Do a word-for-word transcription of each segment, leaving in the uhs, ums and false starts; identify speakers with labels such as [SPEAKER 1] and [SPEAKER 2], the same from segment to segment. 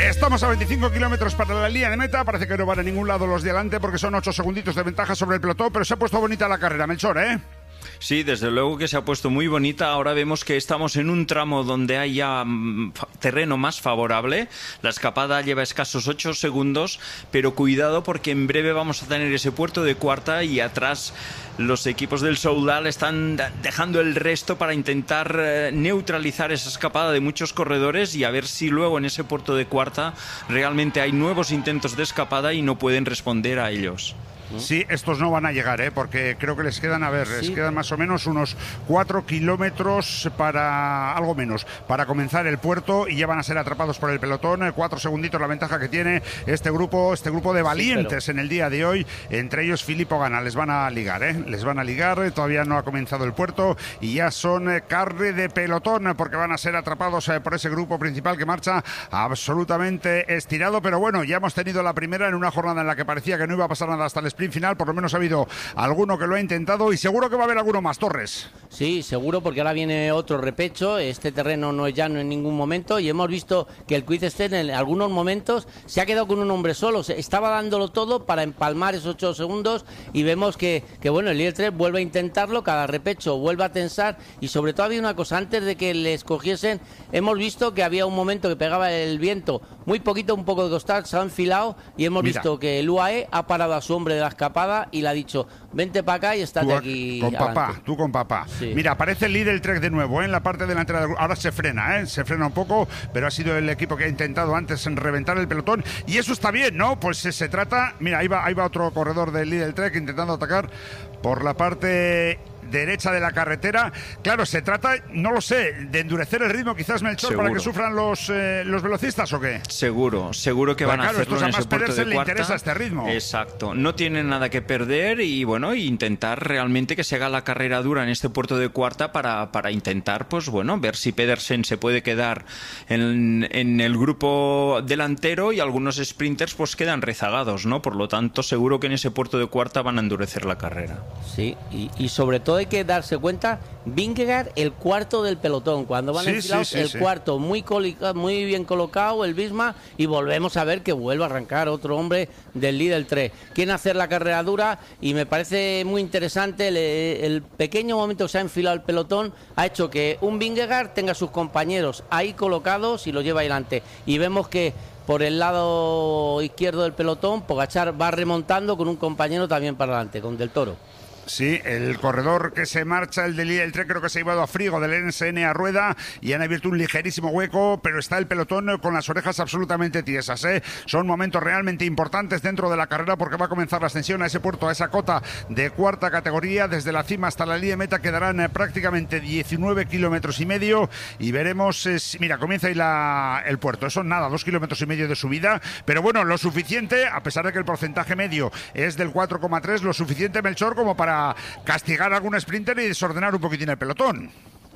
[SPEAKER 1] Estamos a veinticinco kilómetros para la línea de meta. Parece que no van a ningún lado los de adelante porque son ocho segunditos de ventaja sobre el pelotón, pero se ha puesto bonita la carrera, Melchor, ¿eh?
[SPEAKER 2] Sí, desde luego que se ha puesto muy bonita. Ahora vemos que estamos en un tramo donde hay ya mm, terreno más favorable. La escapada lleva escasos ocho segundos, pero cuidado porque en breve vamos a tener ese puerto de cuarta y atrás los equipos del Soudal están dejando el resto para intentar eh, neutralizar esa escapada de muchos corredores y a ver si luego en ese puerto de cuarta realmente hay nuevos intentos de escapada y no pueden responder a ellos.
[SPEAKER 1] Sí, estos no van a llegar, ¿eh? Porque creo que les quedan, a ver, sí. les quedan más o menos unos cuatro kilómetros para, algo menos, para comenzar el puerto y ya van a ser atrapados por el pelotón. Cuatro segunditos la ventaja que tiene este grupo, este grupo de valientes sí, pero... en el día de hoy, entre ellos Filippo Ganna. Les van a ligar, ¿eh? Les van a ligar, todavía no ha comenzado el puerto y ya son eh, carne de pelotón porque van a ser atrapados eh, por ese grupo principal que marcha absolutamente estirado. Pero bueno, ya hemos tenido la primera en una jornada en la que parecía que no iba a pasar nada hasta el sprint final, por lo menos ha habido alguno que lo ha intentado y seguro que va a haber alguno más, Torres.
[SPEAKER 3] Sí, seguro, porque ahora viene otro repecho. Este terreno no es llano en ningún momento y hemos visto que el Quick Step en algunos momentos se ha quedado con un hombre solo, estaba dándolo todo para empalmar esos ocho segundos y vemos que, que bueno, el líder tres vuelve a intentarlo, cada repecho vuelve a tensar y sobre todo había una cosa, antes de que le escogiesen, hemos visto que había un momento que pegaba el viento muy poquito, un poco de costado, se ha enfilado y hemos Mira. visto que el U A E ha parado a su hombre de la escapada y le ha dicho, vente para acá y estate
[SPEAKER 1] tú,
[SPEAKER 3] aquí
[SPEAKER 1] con
[SPEAKER 3] adelante.
[SPEAKER 1] papá, tú con papá.
[SPEAKER 3] Sí.
[SPEAKER 1] Mira, aparece el líder Trek de nuevo, ¿eh? En la parte delantera del grupo. Ahora se frena, ¿eh? Se frena un poco, pero ha sido el equipo que ha intentado antes en reventar el pelotón y eso está bien, ¿no? Pues se, se trata, mira, ahí va, ahí va otro corredor del líder Trek intentando atacar por la parte derecha de la carretera. Claro, se trata, no lo sé, de endurecer el ritmo quizás, Melchor, seguro. Para que sufran los eh, los velocistas, ¿o qué?
[SPEAKER 2] Seguro, seguro que
[SPEAKER 1] pero
[SPEAKER 2] van
[SPEAKER 1] claro,
[SPEAKER 2] a hacerlo en ese puerto de
[SPEAKER 1] le
[SPEAKER 2] cuarta.
[SPEAKER 1] Interesa este ritmo.
[SPEAKER 2] Exacto, no tienen nada que perder y bueno, intentar realmente que se haga la carrera dura en este puerto de cuarta para, para intentar, pues bueno, ver si Pedersen se puede quedar en, en el grupo delantero y algunos sprinters pues quedan rezagados, ¿no? Por lo tanto, seguro que en ese puerto de cuarta van a endurecer la carrera.
[SPEAKER 3] Sí, y, y sobre todo hay que darse cuenta, Vingegaard el cuarto del pelotón, cuando van sí, enfilados sí, sí, el sí. cuarto, muy, colica, muy bien colocado el Visma y volvemos a ver que vuelve a arrancar otro hombre del líder tres. Quieren hacer la carrera dura y me parece muy interesante el, el pequeño momento que se ha enfilado el pelotón ha hecho que un Vingegaard tenga a sus compañeros ahí colocados y lo lleva adelante y vemos que por el lado izquierdo del pelotón Pogačar va remontando con un compañero también para adelante, con Del Toro.
[SPEAKER 1] Sí, el corredor que se marcha, el del el tren, creo que se ha llevado a Frigo del N S N a rueda y han abierto un ligerísimo hueco, pero está el pelotón con las orejas absolutamente tiesas, ¿eh? Son momentos realmente importantes dentro de la carrera porque va a comenzar la ascensión a ese puerto, a esa cota de cuarta categoría. Desde la cima hasta la línea de meta quedarán eh, prácticamente diecinueve kilómetros y medio y veremos, eh, si, mira, comienza ahí la, el puerto. Eso nada, dos kilómetros y medio de subida, pero bueno, lo suficiente, a pesar de que el porcentaje medio es del cuatro coma tres, lo suficiente, Melchor, como para castigar a algún sprinter y desordenar un poquitín el pelotón.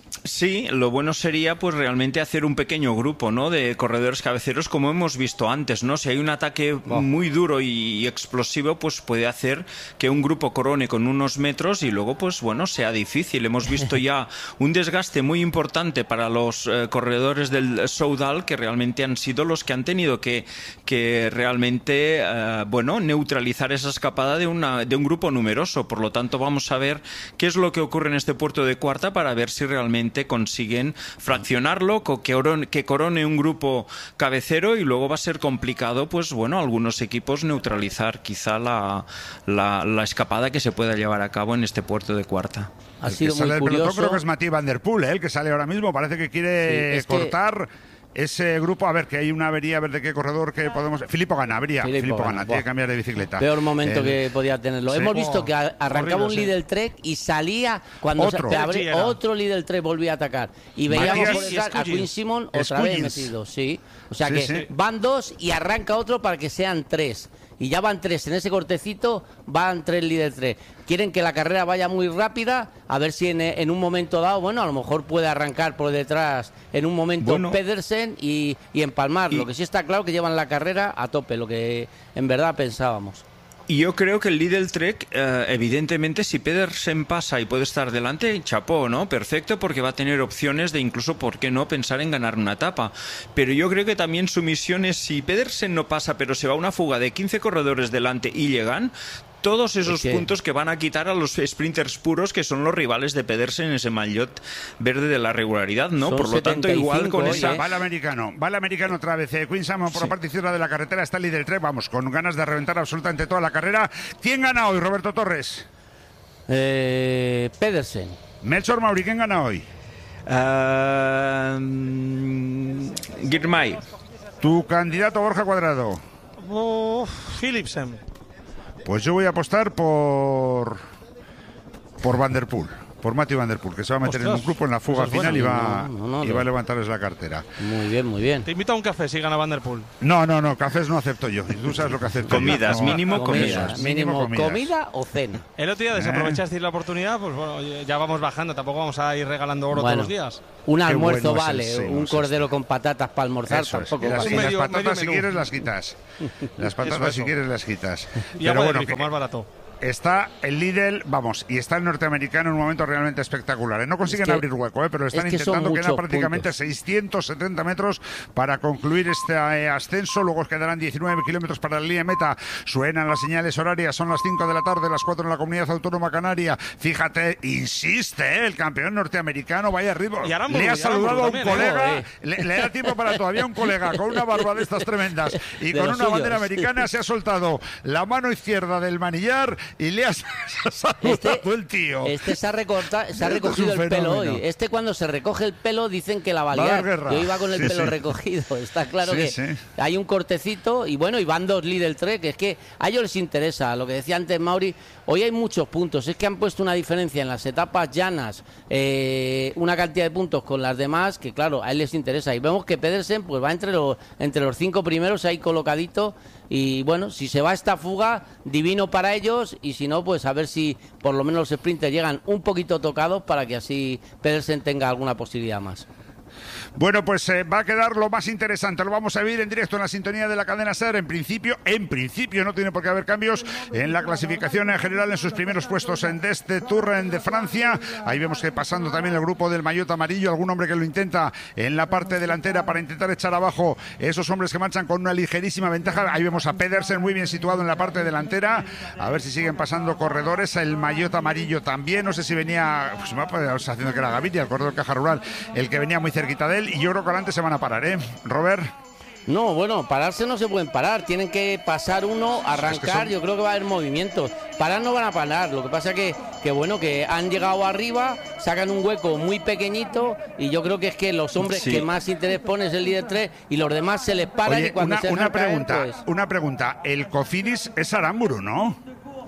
[SPEAKER 2] Sí, lo bueno sería pues realmente hacer un pequeño grupo, ¿no?, de corredores cabeceros como hemos visto antes, ¿no? Si hay un ataque oh. muy duro y explosivo, pues puede hacer que un grupo corone con unos metros y luego pues bueno, sea difícil. Hemos visto ya un desgaste muy importante para los eh, corredores del Soudal que realmente han sido los que han tenido que, que realmente eh, bueno, neutralizar esa escapada de, una, de un grupo numeroso. Por lo tanto, vamos a ver qué es lo que ocurre en este puerto de cuarta para ver si realmente consiguen fraccionarlo, que, que corone un grupo cabecero y luego va a ser complicado, pues bueno, algunos equipos neutralizar quizá la, la, la escapada que se pueda llevar a cabo en este puerto de cuarta.
[SPEAKER 3] Ha
[SPEAKER 1] el
[SPEAKER 3] sido
[SPEAKER 1] que sale
[SPEAKER 3] muy
[SPEAKER 1] del
[SPEAKER 3] curioso.
[SPEAKER 1] pelotón creo que es Mathieu Van Der Poel, ¿eh? El que sale ahora mismo, parece que quiere sí, es cortar... Que... ese grupo, a ver, que hay una avería, a ver de qué corredor que podemos... Filippo Ganna, avería. Filippo, Filippo Ganna, Ganna tiene que cambiar de bicicleta.
[SPEAKER 3] Peor momento
[SPEAKER 1] el...
[SPEAKER 3] que podía tenerlo. Sí. Hemos visto que arrancaba oh, un líder Trek y salía cuando
[SPEAKER 1] otro,
[SPEAKER 3] se, abre, otro líder Trek volvía a atacar. Y veíamos por detrás a Quinn Simmons otra
[SPEAKER 1] Escullins.
[SPEAKER 3] vez metido, sí. O sea
[SPEAKER 1] sí,
[SPEAKER 3] que
[SPEAKER 1] sí.
[SPEAKER 3] van dos y arranca otro para que sean tres. Y ya van tres, en ese cortecito van tres líder tres. Quieren que la carrera vaya muy rápida, a ver si en, en un momento dado, bueno, a lo mejor puede arrancar por detrás en un momento bueno. Pedersen y, y empalmar. Y... Lo que sí está claro que llevan la carrera a tope, lo que en verdad pensábamos.
[SPEAKER 2] Y yo creo que el Lidl Trek, eh, evidentemente, si Pedersen pasa y puede estar delante, chapó, ¿no? Perfecto, porque va a tener opciones de incluso, ¿por qué no?, pensar en ganar una etapa. Pero yo creo que también su misión es, si Pedersen no pasa, pero se va a una fuga de quince corredores delante y llegan, todos esos
[SPEAKER 3] ¿Qué?
[SPEAKER 2] puntos que van a quitar a los sprinters puros, que son los rivales de Pedersen en ese maillot verde de la regularidad, ¿no?
[SPEAKER 3] Son
[SPEAKER 2] Por lo tanto, igual con
[SPEAKER 3] oye.
[SPEAKER 2] esa...
[SPEAKER 1] Va el americano, va el americano otra vez. Eh, Quinn Salmon por sí. la parte izquierda de la carretera, está el líder Trek, vamos, con ganas de reventar absolutamente toda la carrera. ¿Quién gana hoy, Roberto Torres?
[SPEAKER 3] Eh, Pedersen.
[SPEAKER 1] Melchor Mauri, ¿quién gana hoy?
[SPEAKER 2] Uh, Girmay.
[SPEAKER 1] Tu candidato, Borja Cuadrado.
[SPEAKER 4] Oh, Philipsen.
[SPEAKER 1] Pues yo voy a apostar por por Van Der Poel, por Mathieu Van Der Poel, que se va a meter
[SPEAKER 4] Ostras,
[SPEAKER 1] en un grupo en la fuga final
[SPEAKER 3] bueno.
[SPEAKER 1] y va,
[SPEAKER 3] no, no, no,
[SPEAKER 1] y
[SPEAKER 3] no.
[SPEAKER 1] va a levantarles la cartera.
[SPEAKER 3] Muy bien, muy bien.
[SPEAKER 4] Te invito a un café si gana Van Der Poel.
[SPEAKER 1] No, no, no, cafés no acepto yo. Tú sabes lo que acepto.
[SPEAKER 2] Comidas,
[SPEAKER 1] yo. No,
[SPEAKER 2] mínimo
[SPEAKER 3] Comidas, mínimo
[SPEAKER 1] comidas.
[SPEAKER 3] comida o cena.
[SPEAKER 4] El otro día desaprovechasteis la oportunidad, pues bueno, ya vamos bajando, tampoco vamos a ir regalando oro
[SPEAKER 3] Bueno,
[SPEAKER 4] todos los días.
[SPEAKER 3] Un
[SPEAKER 1] Qué
[SPEAKER 3] almuerzo
[SPEAKER 1] bueno es
[SPEAKER 3] vale,
[SPEAKER 1] el seno,
[SPEAKER 3] un
[SPEAKER 1] es
[SPEAKER 3] cordero con patatas para almorzar
[SPEAKER 1] Eso es.
[SPEAKER 3] tampoco
[SPEAKER 1] Y las,
[SPEAKER 3] vale.
[SPEAKER 1] y las
[SPEAKER 4] Medio-
[SPEAKER 1] patatas,
[SPEAKER 4] medio
[SPEAKER 1] si
[SPEAKER 4] menú.
[SPEAKER 1] quieres, las quitas. Las patatas,
[SPEAKER 4] Eso,
[SPEAKER 1] si
[SPEAKER 4] eso.
[SPEAKER 1] quieres, las quitas.
[SPEAKER 4] Y
[SPEAKER 1] Pero
[SPEAKER 4] agua de
[SPEAKER 1] bueno,
[SPEAKER 4] grifo,
[SPEAKER 1] que-
[SPEAKER 4] más barato.
[SPEAKER 1] está el Lidl, vamos, y está el norteamericano en un momento realmente espectacular. ¿eh? No consiguen
[SPEAKER 3] Es que-
[SPEAKER 1] abrir hueco, ¿eh? pero están
[SPEAKER 3] es que son
[SPEAKER 1] intentando quedar
[SPEAKER 3] muchos
[SPEAKER 1] prácticamente
[SPEAKER 3] puntos.
[SPEAKER 1] seiscientos setenta metros para concluir este eh, ascenso. Luego quedarán diecinueve kilómetros para la línea de meta. Suenan las señales horarias, son las cinco de la tarde, las cuatro en la Comunidad Autónoma Canaria. Fíjate, insiste, ¿eh? el campeón norteamericano, vaya arriba.
[SPEAKER 4] Y Aramburu,
[SPEAKER 1] Le ha
[SPEAKER 4] y
[SPEAKER 1] saludado a un
[SPEAKER 4] Aramburu también,
[SPEAKER 1] colega,
[SPEAKER 3] ¿eh?
[SPEAKER 1] le, le da tiempo para todavía un colega con una barba de estas tremendas y
[SPEAKER 3] De
[SPEAKER 1] con
[SPEAKER 3] los
[SPEAKER 1] una bandera
[SPEAKER 3] suyos.
[SPEAKER 1] americana. Se ha soltado la mano izquierda del manillar y le ha saludado
[SPEAKER 3] Este,
[SPEAKER 1] el tío.
[SPEAKER 3] este se ha, recorta, se ha
[SPEAKER 1] Esto es
[SPEAKER 3] recogido
[SPEAKER 1] un
[SPEAKER 3] el pelo
[SPEAKER 1] fenómeno.
[SPEAKER 3] hoy. Este cuando se recoge el pelo dicen que la va a
[SPEAKER 1] Va a
[SPEAKER 3] liar.
[SPEAKER 1] haber guerra.
[SPEAKER 3] Yo iba con el
[SPEAKER 1] Sí,
[SPEAKER 3] pelo
[SPEAKER 1] sí.
[SPEAKER 3] recogido. Está claro
[SPEAKER 1] Sí,
[SPEAKER 3] que
[SPEAKER 1] sí.
[SPEAKER 3] hay un cortecito y bueno, y van dos Lidl Trek. Es que a ellos les interesa. Lo que decía antes Mauri, hoy hay muchos puntos. Es que han puesto una diferencia en las etapas llanas, eh, una cantidad de puntos con las demás que claro, a él les interesa. Y vemos que Pedersen pues va entre los, entre los cinco primeros ahí colocadito. Y bueno, si se va esta fuga, divino para ellos, y si no, pues a ver si por lo menos los sprinters llegan un poquito tocados para que así Pedersen tenga alguna posibilidad más.
[SPEAKER 1] Bueno, pues eh, va a quedar lo más interesante. Lo vamos a vivir en directo en la sintonía de la cadena SER. En principio, en principio no tiene por qué haber cambios en la clasificación en general en sus primeros puestos en este Tour de Francia. Ahí vemos que pasando también el grupo del maillot amarillo, algún hombre que lo intenta en la parte delantera para intentar echar abajo esos hombres que marchan con una ligerísima ventaja. Ahí vemos a Pedersen muy bien situado en la parte delantera. A ver si siguen pasando corredores. El maillot amarillo también. No sé si venía, pues me va haciendo que era Gaviria, el corredor Caja Rural, el que venía muy cerquita de él. Y yo creo que adelante se van a parar, ¿eh? Robert.
[SPEAKER 3] No, bueno, pararse no se pueden parar, tienen que pasar uno, arrancar,
[SPEAKER 1] Es que son...
[SPEAKER 3] yo creo que va a haber movimientos. Parar no van a parar, lo que pasa que, que bueno, que han llegado arriba, sacan un hueco muy pequeñito y yo creo que es que los hombres
[SPEAKER 2] Sí.
[SPEAKER 3] que más interés ponen es el líder tres y los demás se les paran.
[SPEAKER 1] Oye,
[SPEAKER 3] y cuando
[SPEAKER 1] una,
[SPEAKER 3] se
[SPEAKER 1] una
[SPEAKER 3] dejan caer,
[SPEAKER 1] pregunta,
[SPEAKER 3] pues...
[SPEAKER 1] una pregunta. El Cofidis es Aramburu, ¿no?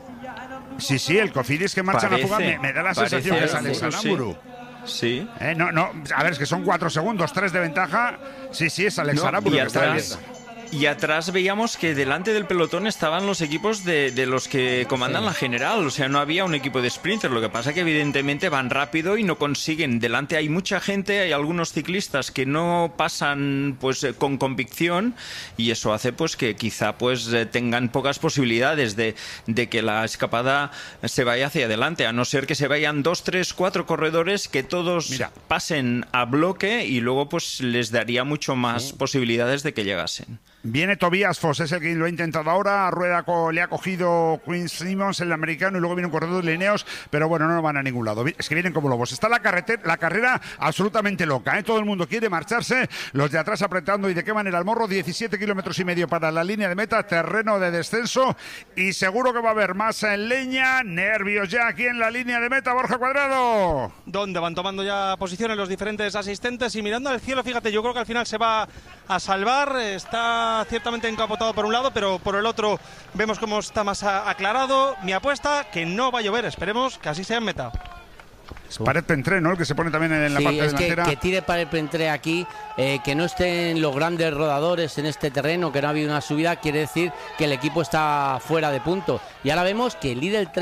[SPEAKER 1] Sí, sí, el Cofidis que marcha en la fuga me, me da la
[SPEAKER 2] Parece,
[SPEAKER 1] sensación que es Alex
[SPEAKER 2] sí.
[SPEAKER 1] Aramburu.
[SPEAKER 2] Sí.
[SPEAKER 1] Eh, no, no, a ver, es que son cuatro segundos, tres de ventaja. Sí, sí, es Alex
[SPEAKER 2] No,
[SPEAKER 1] Aramburu
[SPEAKER 2] y
[SPEAKER 1] que está
[SPEAKER 2] atrás, y atrás veíamos que delante del pelotón estaban los equipos de, de los que comandan la general, o sea, no había un equipo de sprinters, lo que pasa que evidentemente van rápido y no consiguen. Delante hay mucha gente, hay algunos ciclistas que no pasan pues eh, con convicción y eso hace pues que quizá pues eh, tengan pocas posibilidades de, de que la escapada se vaya hacia adelante, a no ser que se vayan dos, tres, cuatro corredores que todos
[SPEAKER 1] Mira.
[SPEAKER 2] pasen a bloque y luego pues les daría mucho más
[SPEAKER 3] Sí.
[SPEAKER 2] posibilidades de que llegasen.
[SPEAKER 1] Viene Tobias Foss, es el que lo ha intentado ahora. Rueda co, le ha cogido Quinn Simmons, el americano, y luego viene un corredor de Lineos, pero bueno, no van a ningún lado. Es que vienen como lobos. Está la, carretera, la carrera absolutamente loca, ¿eh? Todo el mundo quiere marcharse, los de atrás apretando. ¿Y de qué manera? El morro, diecisiete kilómetros y medio para la línea de meta, terreno de descenso, y seguro que va a haber más en leña. Nervios ya aquí en la línea de meta, Borja Cuadrado.
[SPEAKER 4] Donde van tomando ya posiciones los diferentes asistentes y mirando al cielo, fíjate, yo creo que al final se va a salvar. Está ciertamente encapotado por un lado, pero por el otro vemos cómo está más aclarado. Mi apuesta, que no va a llover, esperemos que así sea en meta.
[SPEAKER 1] Es Pared Pentré, ¿no? El que se pone también en la
[SPEAKER 3] Sí,
[SPEAKER 1] parte
[SPEAKER 3] es que,
[SPEAKER 1] delantera.
[SPEAKER 3] que tire para el Pentré aquí, eh, que no estén los grandes rodadores en este terreno, que no ha habido una subida, quiere decir que el equipo está fuera de punto. Y ahora vemos que el Lidl Trek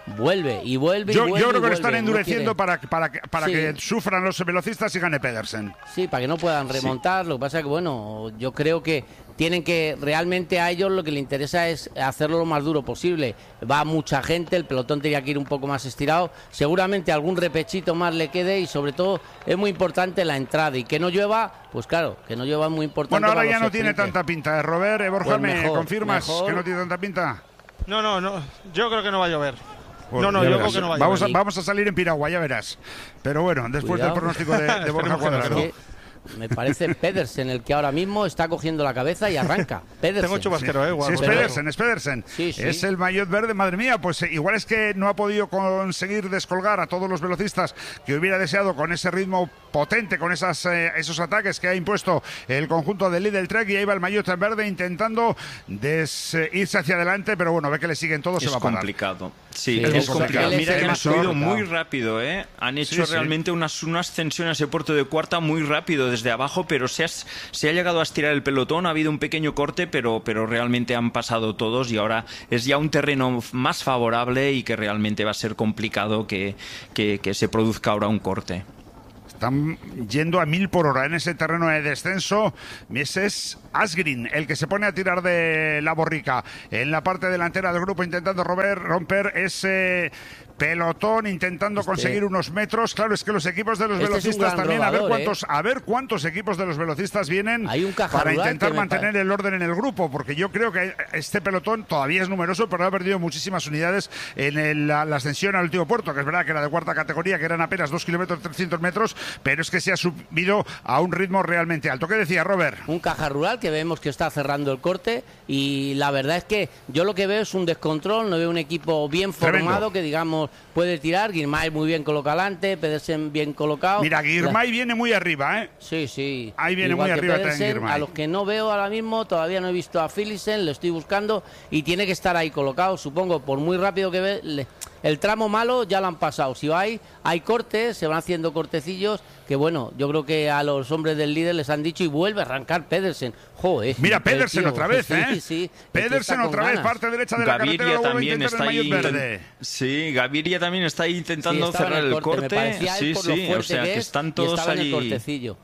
[SPEAKER 3] vuelve y vuelve
[SPEAKER 1] yo,
[SPEAKER 3] y vuelve.
[SPEAKER 1] Yo creo que
[SPEAKER 3] lo
[SPEAKER 1] están endureciendo
[SPEAKER 3] no
[SPEAKER 1] para, para, para sí. que sufran los velocistas y gane Pedersen.
[SPEAKER 3] Sí, para que no puedan remontar. Sí. Lo que pasa es que, bueno, yo creo que tienen que, realmente a ellos lo que les interesa es hacerlo lo más duro posible. Va mucha gente, el pelotón tenía que ir un poco más estirado. Seguramente algún repechito más le quede y sobre todo es muy importante la entrada. Y que no llueva, pues claro, que no llueva es muy importante.
[SPEAKER 1] Bueno, ahora ya no tiene tanta pinta, ¿eh, Robert? Eh, Borja, pues mejor, ¿me confirmas mejor. que no tiene tanta pinta?
[SPEAKER 4] No, no, no. Yo creo que no va a llover.
[SPEAKER 1] Pues
[SPEAKER 4] no, no, yo creo que no va a llover.
[SPEAKER 1] Vamos a, vamos a salir en piragua, ya verás. Pero bueno, después Cuidado. del pronóstico de, de Borja Cuadrado.
[SPEAKER 3] Me parece Pedersen el que ahora mismo está cogiendo la cabeza y arranca. Pedersen.
[SPEAKER 4] Tengo chubasquero, ¿eh?
[SPEAKER 1] Sí, sí, es Pedersen, es Pedersen.
[SPEAKER 3] Sí, sí.
[SPEAKER 1] Es el maillot verde, madre mía. Pues eh, igual es que no ha podido conseguir descolgar a todos los velocistas que hubiera deseado con ese ritmo potente, con esas, eh, esos ataques que ha impuesto el conjunto de Lidl Trek. Y ahí va el maillot verde intentando des, eh, irse hacia adelante, pero bueno, ve que le siguen todos,
[SPEAKER 2] es
[SPEAKER 1] se va a parar.
[SPEAKER 2] complicado. Sí,
[SPEAKER 1] sí, es,
[SPEAKER 2] es complicado.
[SPEAKER 1] complicado.
[SPEAKER 2] Mira que han subido muy rápido, ¿eh? Han hecho
[SPEAKER 1] sí,
[SPEAKER 2] realmente
[SPEAKER 1] sí.
[SPEAKER 2] Unas, una ascensión a ese puerto de cuarta muy rápido desde abajo, pero se ha, se ha llegado a estirar el pelotón, ha habido un pequeño corte, pero, pero realmente han pasado todos y ahora es ya un terreno más favorable y que realmente va a ser complicado que, que, que se produzca ahora un corte.
[SPEAKER 1] Están yendo a mil por hora en ese terreno de descenso. Ese es Asgreen, el que se pone a tirar de la borrica. En la parte delantera del grupo intentando romper, romper ese pelotón, intentando este... conseguir unos metros. Claro, es que los equipos de los este velocistas también, robador, a ver cuántos, ¿eh? a ver cuántos equipos de los velocistas vienen para intentar mantener el orden en el grupo, porque yo creo que este pelotón todavía es numeroso, pero ha perdido muchísimas unidades en el, la, la ascensión al último puerto, que es verdad que era de cuarta categoría, que eran apenas dos kilómetros trescientos metros, pero es que se ha subido a un ritmo realmente alto. ¿Qué decía Robert?
[SPEAKER 3] Un Caja Rural que vemos que está cerrando el corte y la verdad es que yo lo que veo es un descontrol, no veo un equipo bien formado. Tremendo. Que digamos puede tirar. Girmay muy bien colocado adelante, Pedersen bien colocado.
[SPEAKER 1] Mira, Girmay la... viene muy arriba, ¿eh?
[SPEAKER 3] Sí, sí.
[SPEAKER 1] Ahí viene Igual muy arriba Pedersen,
[SPEAKER 3] a los que no veo ahora mismo, todavía no he visto a Philipsen, lo estoy buscando y tiene que estar ahí colocado, supongo, por muy rápido que ve. Le... El tramo malo ya lo han pasado. Si hay, hay cortes, se van haciendo cortecillos, que bueno, yo creo que a los hombres del líder les han dicho y vuelve a arrancar Pedersen. Joder.
[SPEAKER 1] Mira, Pedersen tío, otra vez, ¿eh?
[SPEAKER 3] Sí, sí.
[SPEAKER 1] Pedersen otra vez, parte derecha de
[SPEAKER 2] Gaviria
[SPEAKER 1] la carretera.
[SPEAKER 2] También está ahí
[SPEAKER 1] verde.
[SPEAKER 2] Sí, Gaviria también está ahí intentando
[SPEAKER 3] sí,
[SPEAKER 2] cerrar
[SPEAKER 3] el
[SPEAKER 2] el corte.
[SPEAKER 3] corte.
[SPEAKER 2] Sí, sí, o sea, que, que están todos
[SPEAKER 3] allí. En el cortecillo.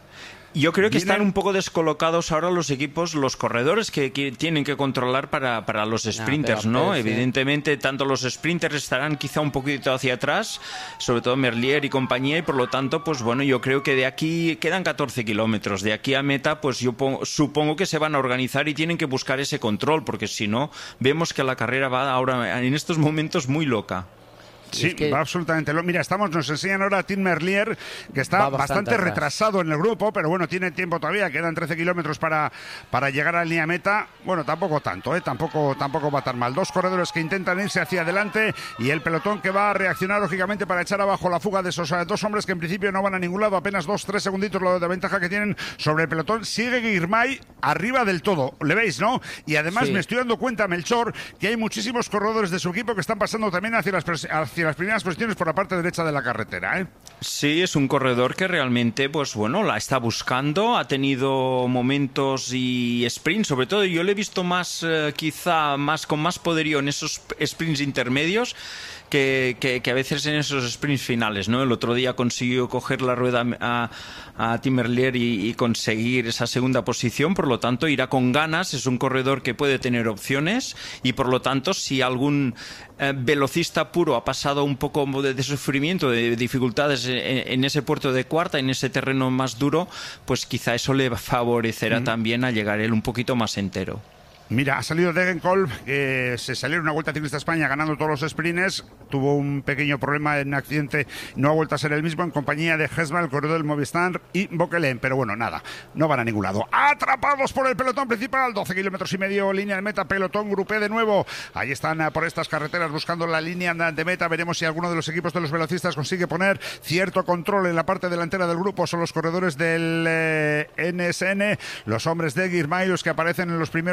[SPEAKER 2] Yo creo que están un poco descolocados ahora los equipos, los corredores que, que tienen que controlar para, para los sprinters, ¿no? ¿no? Evidentemente, tanto los sprinters estarán quizá un poquito hacia atrás, sobre todo Merlier y compañía, y por lo tanto, pues bueno, yo creo que de aquí quedan catorce kilómetros. De aquí a meta, pues yo pongo, supongo que se van a organizar y tienen que buscar ese control, porque si no, vemos que la carrera va ahora, en estos momentos, muy loca.
[SPEAKER 1] Sí, es que va absolutamente. Mira, estamos, nos enseñan ahora a Tim Merlier, que está bastante,
[SPEAKER 3] bastante
[SPEAKER 1] retrasado en el grupo, pero bueno, tiene tiempo todavía, quedan trece kilómetros para, para llegar a la línea meta. Bueno, tampoco tanto, ¿eh? tampoco, tampoco va tan mal. Dos corredores que intentan irse hacia adelante y el pelotón que va a reaccionar lógicamente para echar abajo la fuga de esos dos hombres que en principio no van a ningún lado, apenas dos, tres segunditos lo de ventaja que tienen sobre el pelotón. Sigue Girmay arriba del todo, le veis, ¿no? Y además sí. me estoy dando cuenta, Melchor, que hay muchísimos corredores de su equipo que están pasando también hacia las hacia las primeras posiciones por la parte derecha de la carretera, ¿eh?
[SPEAKER 2] Sí, es un corredor que realmente, pues bueno, la está buscando, ha tenido momentos y sprints, sobre todo yo le he visto más, eh, quizá más con más poderío en esos sprints intermedios que, que, que a veces en esos sprints finales, ¿no? El otro día consiguió coger la rueda a, a Tim Merlier y, y conseguir esa segunda posición, por lo tanto irá con ganas, es un corredor que puede tener opciones y por lo tanto si algún eh, velocista puro ha pasado un poco de, de sufrimiento, de dificultades en, en ese puerto de cuarta, en ese terreno más duro, pues quizá eso le favorecerá mm. también a llegar él un poquito más entero.
[SPEAKER 1] Mira, ha salido Degenkolb, que se salió en una Vuelta Ciclista a España ganando todos los sprints, tuvo un pequeño problema en accidente, no ha vuelto a ser el mismo, en compañía de Hesma, el corredor del Movistar y Bokelen, pero bueno, nada, no van a ningún lado. Atrapados por el pelotón principal, doce kilómetros y medio, línea de meta, pelotón, grupé de nuevo, ahí están por estas carreteras buscando la línea de meta, veremos si alguno de los equipos de los velocistas consigue poner cierto control en la parte delantera del grupo, son los corredores del eh, N S N, los hombres de Girmay, los que aparecen en los primeros lugares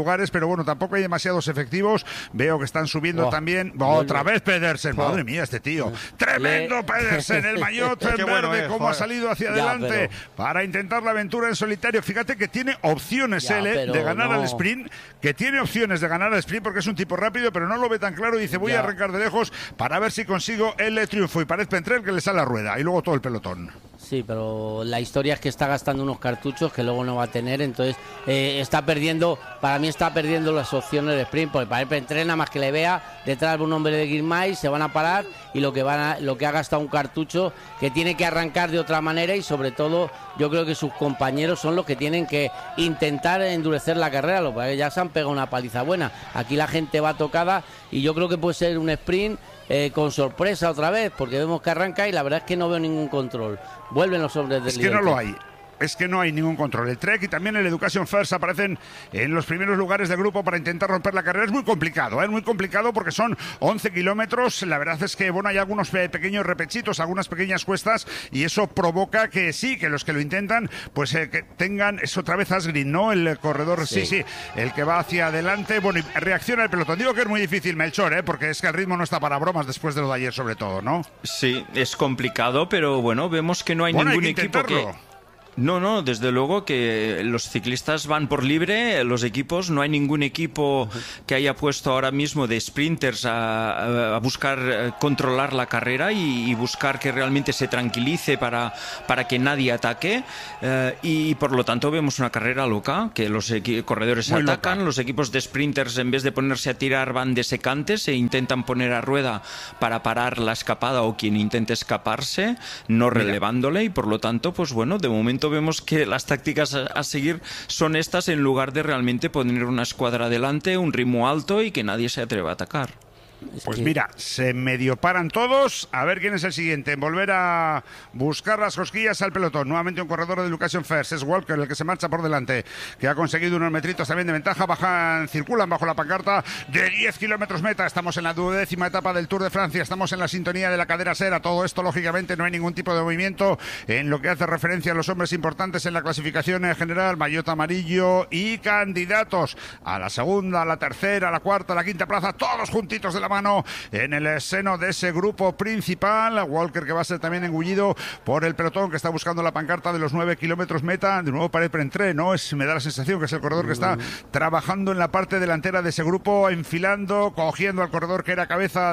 [SPEAKER 1] lugares, pero bueno, tampoco hay demasiados efectivos. Veo que están subiendo oh, también. Oh, otra vez Pedersen, oh. Madre mía, este tío. Tremendo Le... Pedersen, el maillot en verde, bueno, eh, cómo joder. ha salido hacia ya, adelante pero... para intentar la aventura en solitario. Fíjate que tiene opciones ya, él eh, de ganar no. al sprint, que tiene opciones de ganar al sprint porque es un tipo rápido, pero no lo ve tan claro y dice voy ya. a arrancar de lejos para ver si consigo el triunfo, y parece entre él que le sale la rueda y luego todo el pelotón.
[SPEAKER 3] Sí, pero la historia es que está gastando unos cartuchos que luego no va a tener, entonces eh, está perdiendo, para mí está perdiendo las opciones de sprint, porque para él entrena más que le vea detrás de un hombre de Girmay, se van a parar y lo que van a, lo que ha gastado un cartucho que tiene que arrancar de otra manera, y sobre todo yo creo que sus compañeros son los que tienen que intentar endurecer la carrera, lo que ya se han pegado una paliza buena. Aquí la gente va tocada y yo creo que puede ser un sprint Eh, con sorpresa otra vez, porque vemos que arranca y la verdad es que no veo ningún control. Vuelven los hombres del
[SPEAKER 1] Es que líder. no lo hay. Es que no hay ningún control. El Trek y también el Education First aparecen en los primeros lugares del grupo para intentar romper la carrera. Es muy complicado, ¿eh? Muy complicado porque son once kilómetros. La verdad es que bueno, hay algunos pequeños repechitos, algunas pequeñas cuestas, y eso provoca que sí, que los que lo intentan, pues eh, que tengan, es otra vez Asgreen, ¿no? El corredor, sí. sí, sí, el que va hacia adelante. Bueno, y reacciona el pelotón. Digo que es muy difícil, Melchor, ¿eh? Porque es que el ritmo no está para bromas después de lo de ayer, sobre todo, ¿no?
[SPEAKER 2] Sí, es complicado, pero bueno, vemos que no hay bueno, ningún hay que equipo que... No, no, desde luego que los ciclistas van por libre, los equipos, no hay ningún equipo que haya puesto ahora mismo de sprinters a, a buscar controlar la carrera y, y buscar que realmente se tranquilice para, para que nadie ataque, eh, y por lo tanto vemos una carrera loca, que los corredores Muy atacan, loca. Los equipos de sprinters en vez de ponerse a tirar van de secantes e intentan poner a rueda para parar la escapada o quien intente escaparse, no relevándole, y por lo tanto, pues bueno, de momento vemos que las tácticas a seguir son estas en lugar de realmente poner una escuadra delante, un ritmo alto y que nadie se atreva a atacar.
[SPEAKER 1] Pues mira, se medio paran todos. A ver quién es el siguiente en volver a buscar las cosquillas al pelotón. Nuevamente un corredor de Education First. Es Walker el que se marcha por delante, que ha conseguido unos metritos también de ventaja. Bajan, circulan bajo la pancarta de diez kilómetros meta. Estamos en la duodécima etapa del Tour de Francia. Estamos en la sintonía de la cadera Sera. Todo esto, lógicamente, no hay ningún tipo de movimiento en lo que hace referencia a los hombres importantes en la clasificación en general. Maillot amarillo y candidatos a la segunda, a la tercera, a la cuarta, a la quinta plaza. Todos juntitos de la mano en el seno de ese grupo principal. Walker, que va a ser también engullido por el pelotón, que está buscando la pancarta de los nueve kilómetros meta. De nuevo para el pre-entré, ¿no? Es, me da la sensación que es el corredor que está trabajando en la parte delantera de ese grupo, enfilando, cogiendo al corredor que era cabeza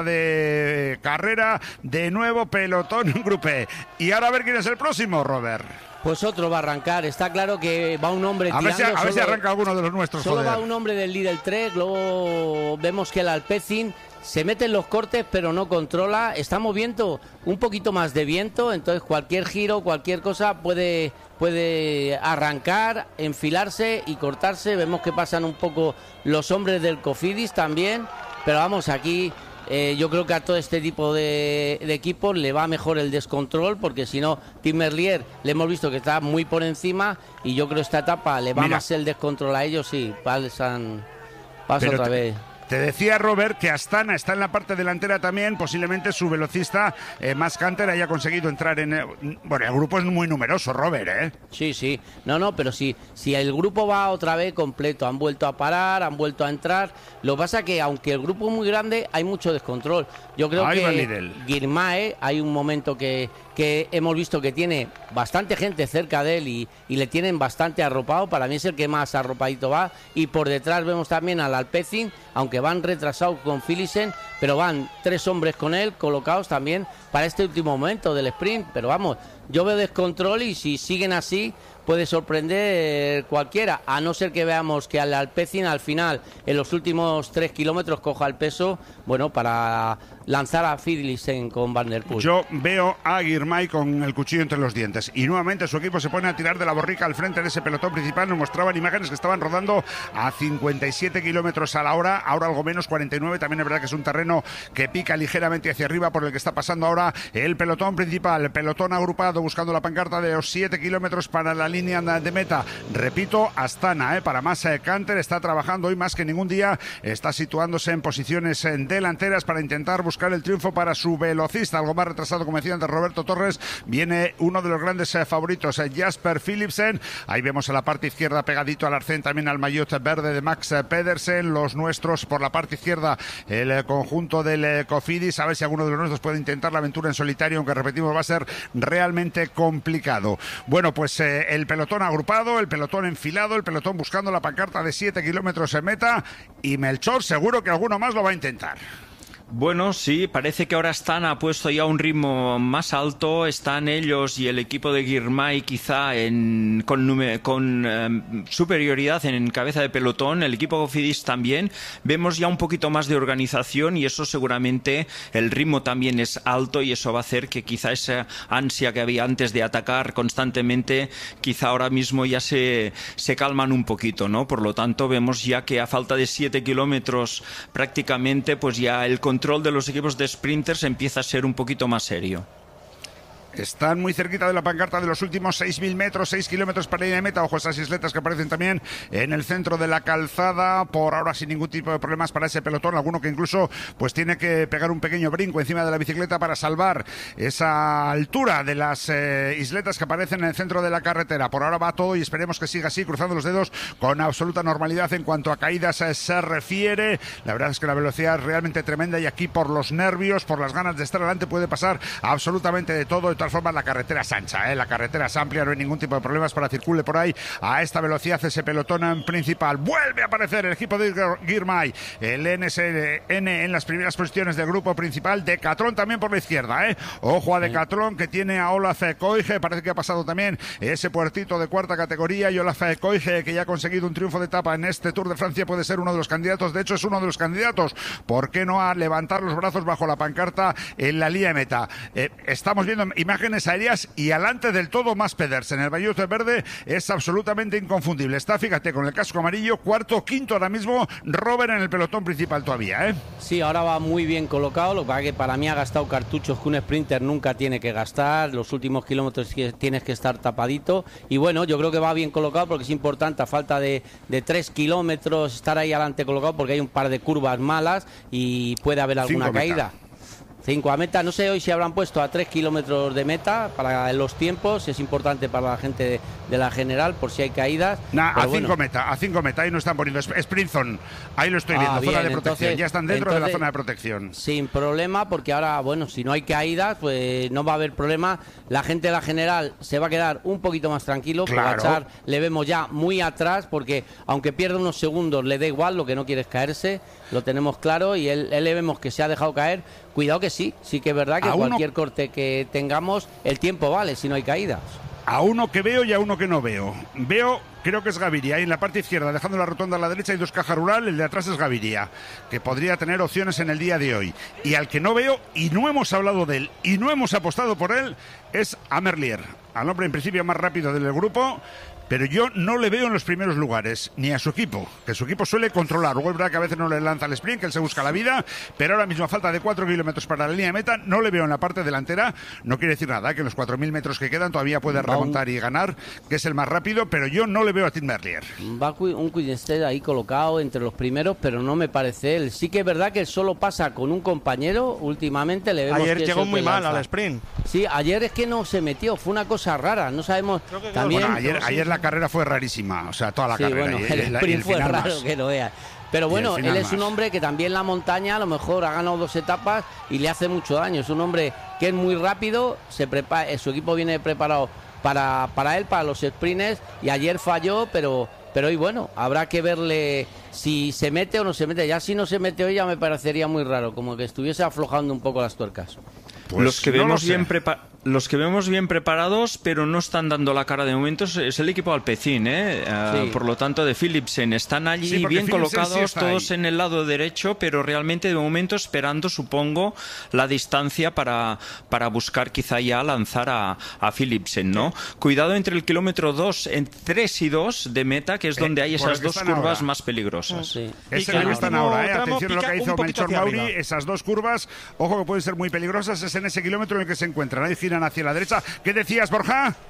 [SPEAKER 1] de carrera. De nuevo pelotón en grupé. Y ahora a ver quién es el próximo, Robert.
[SPEAKER 3] Pues otro va a arrancar. Está claro que va un hombre
[SPEAKER 1] tirando. A ver si, a
[SPEAKER 3] solo,
[SPEAKER 1] ver si arranca alguno de los nuestros.
[SPEAKER 3] Solo
[SPEAKER 1] joder.
[SPEAKER 3] va un hombre del líder Trek. Luego vemos que el Alpecin se mete en los cortes, pero no controla. Estamos viendo un poquito más de viento, entonces cualquier giro, cualquier cosa puede, puede arrancar, enfilarse y cortarse. Vemos que pasan un poco los hombres del Cofidis también, pero vamos, aquí eh, yo creo que a todo este tipo de, de equipos le va mejor el descontrol, porque si no, Tim Merlier le hemos visto que está muy por encima, y yo creo que esta etapa le va Mira. más el descontrol a ellos. Sí, pasan, pasa pero otra te... vez.
[SPEAKER 1] Te decía, Robert, que Astana está en la parte delantera también. Posiblemente su velocista eh, más Canter haya conseguido entrar en... Eh, bueno, el grupo es muy numeroso, Robert, ¿eh?
[SPEAKER 3] Sí, sí. No, no, pero si, si el grupo va otra vez completo, han vuelto a parar, han vuelto a entrar. Lo que pasa es que, aunque el grupo es muy grande, hay mucho descontrol. Yo creo Ahí que Girmay, hay un momento que, que hemos visto que tiene bastante gente cerca de él y, y le tienen bastante arropado. Para mí es el que más arropadito va. Y por detrás vemos también al Alpecin, aunque van retrasados con Philipsen, pero van tres hombres con él colocados también para este último momento del sprint. Pero vamos, yo veo descontrol, y si siguen así puede sorprender cualquiera, a no ser que veamos que al Alpecin al final, en los últimos tres kilómetros, coja el peso, bueno, para lanzar a Philipsen con Van der Poel.
[SPEAKER 1] Yo veo a Girmay con el cuchillo entre los dientes, y nuevamente su equipo se pone a tirar de la borrica al frente de ese pelotón principal. Nos mostraban imágenes que estaban rodando a cincuenta y siete kilómetros a la hora, ahora algo menos, cuarenta y nueve. También es verdad que es un terreno que pica ligeramente hacia arriba, por el que está pasando ahora el pelotón principal. El pelotón agrupado buscando la pancarta de los siete kilómetros para la línea línea de meta. Repito, Astana, ¿eh? Para más eh, Canter, está trabajando hoy más que ningún día, está situándose en posiciones eh, delanteras para intentar buscar el triunfo para su velocista. Algo más retrasado, como decía antes Roberto Torres, viene uno de los grandes eh, favoritos, eh, Jasper Philipsen. Ahí vemos a la parte izquierda pegadito al arcén también al maillot verde de Max eh, Pedersen. Los nuestros por la parte izquierda, el eh, conjunto del eh, Cofidis. A ver si alguno de los nuestros puede intentar la aventura en solitario, aunque repetimos va a ser realmente complicado. Bueno, pues eh, el pelotón agrupado, el pelotón enfilado, el pelotón buscando la pancarta de siete kilómetros en meta, y Melchor seguro que alguno más lo va a intentar.
[SPEAKER 2] Bueno, sí, parece que ahora están ha puesto ya un ritmo más alto, están ellos y el equipo de Girmay quizá en, con, con eh, superioridad en cabeza de pelotón, el equipo Cofidis también, vemos ya un poquito más de organización y eso seguramente el ritmo también es alto y eso va a hacer que quizá esa ansia que había antes de atacar constantemente, quizá ahora mismo ya se, se calman un poquito, ¿no? Por lo tanto, vemos ya que a falta de siete kilómetros prácticamente, pues ya el control control de los equipos de sprinters empieza a ser un poquito más serio.
[SPEAKER 1] Están muy cerquita de la pancarta de los últimos seis mil metros, seis kilómetros para ir de meta. Ojo, esas isletas que aparecen también en el centro de la calzada. Por ahora sin ningún tipo de problemas para ese pelotón. Alguno que incluso pues tiene que pegar un pequeño brinco encima de la bicicleta para salvar esa altura de las eh, isletas que aparecen en el centro de la carretera. Por ahora va todo y esperemos que siga así, cruzando los dedos con absoluta normalidad en cuanto a caídas eh, se refiere. La verdad es que la velocidad es realmente tremenda y aquí por los nervios, por las ganas de estar adelante puede pasar absolutamente de todo. De todas formas, la carretera es ancha, ¿eh? La carretera es amplia, no hay ningún tipo de problemas para circule por ahí a esta velocidad ese pelotón en principal. Vuelve a aparecer el equipo de Girmay, el N S N en las primeras posiciones del grupo principal. Decathlon también por la izquierda, ¿eh? Ojo a Decathlon que tiene a Olaf Koige, parece que ha pasado también ese puertito de cuarta categoría, y Olaf Koige, que ya ha conseguido un triunfo de etapa en este Tour de Francia, puede ser uno de los candidatos, de hecho es uno de los candidatos, ¿por qué no a levantar los brazos bajo la pancarta en la línea de meta? Eh, estamos viendo imágenes aéreas y alante del todo más Pedersen. El maillot verde es absolutamente inconfundible. Está, fíjate, con el casco amarillo, cuarto, quinto ahora mismo, Robert en el pelotón principal todavía, ¿eh?
[SPEAKER 3] Sí, ahora va muy bien colocado, lo que pasa es que para mí ha gastado cartuchos que un sprinter nunca tiene que gastar, los últimos kilómetros tienes que estar tapadito, y bueno, yo creo que va bien colocado porque es importante, a falta de, de tres kilómetros, estar ahí adelante colocado porque hay un par de curvas malas y puede haber alguna caída. cinco a meta, no sé hoy si habrán puesto a tres kilómetros de meta para los tiempos, es importante para la gente de, de la general por si hay caídas.
[SPEAKER 1] Nah, a cinco bueno. meta, a cinco meta, ahí no están poniendo sprint zone, ahí lo estoy viendo, ah, bien, zona de protección, entonces, ya están dentro entonces, de la zona de protección.
[SPEAKER 3] Sin problema, porque ahora, bueno, si no hay caídas, pues no va a haber problema, la gente de la general se va a quedar un poquito más tranquilo,
[SPEAKER 1] claro.
[SPEAKER 3] Pogachar le vemos ya muy atrás, porque aunque pierda unos segundos le da igual, lo que no quiere es caerse, lo tenemos claro, y él, él le vemos que se ha dejado caer. Cuidado que sí, sí que es verdad que a cualquier uno, corte que tengamos, el tiempo vale si no hay caídas.
[SPEAKER 1] A uno que veo y a uno que no veo. Veo, creo que es Gaviria, ahí en la parte izquierda, dejando la rotonda a la derecha, hay dos cajas rural, el de atrás es Gaviria, que podría tener opciones en el día de hoy. Y al que no veo, y no hemos hablado de él, y no hemos apostado por él, es a Merlier, al hombre en principio más rápido del grupo, pero yo no le veo en los primeros lugares, ni a su equipo, que su equipo suele controlar. Luego es verdad que a veces no le lanza el sprint, que él se busca la vida, pero ahora mismo a falta de cuatro kilómetros para la línea de meta, no le veo en la parte delantera. No quiere decir nada, que en los cuatro mil metros que quedan todavía puede remontar y ganar, que es el más rápido, pero yo no le veo a Tim Merlier.
[SPEAKER 3] Va un Quidenstedt ahí colocado entre los primeros, pero no me parece él. Sí que es verdad que él solo pasa con un compañero, últimamente le vemos.
[SPEAKER 4] Ayer
[SPEAKER 3] que
[SPEAKER 4] llegó muy mal al sprint.
[SPEAKER 3] Sí, ayer es que no se metió, fue una cosa rara, no sabemos. También,
[SPEAKER 1] bueno, ayer, ayer la carrera fue rarísima. O sea, toda la
[SPEAKER 3] sí,
[SPEAKER 1] carrera.
[SPEAKER 3] Bueno, el, el sprint fue raro más. Que lo vea. Pero bueno, él es un hombre que también la montaña a lo mejor ha ganado dos etapas y le hace mucho daño. Es un hombre que es muy rápido, se prepara, su equipo viene preparado para, para él, para los sprints, y ayer falló, pero, pero hoy bueno, habrá que verle si se mete o no se mete. Ya si no se mete hoy ya me parecería muy raro, como que estuviese aflojando un poco las tuercas.
[SPEAKER 2] Pues los que no vemos bien preparados. Los que vemos bien preparados, pero no están dando la cara de momento, es el equipo Alpecin, ¿eh? Uh, sí. Por lo tanto, de Philipsen. Están allí sí, bien Philipsen colocados, sí todos ahí en el lado derecho, pero realmente de momento esperando, supongo, la distancia para, para buscar quizá ya lanzar a, a Philipsen, ¿no? Sí. Cuidado entre el kilómetro dos, en tres y dos de meta, que es donde eh, hay esas dos curvas ahora más peligrosas.
[SPEAKER 1] Sí. Es en el que están ahora, ¿eh? Atención a lo que hizo Melchor Mauri, esas dos curvas, ojo que pueden ser muy peligrosas, es en ese kilómetro en el que se encuentran. Ahí giran hacia la derecha. ¿Qué decías, Borja?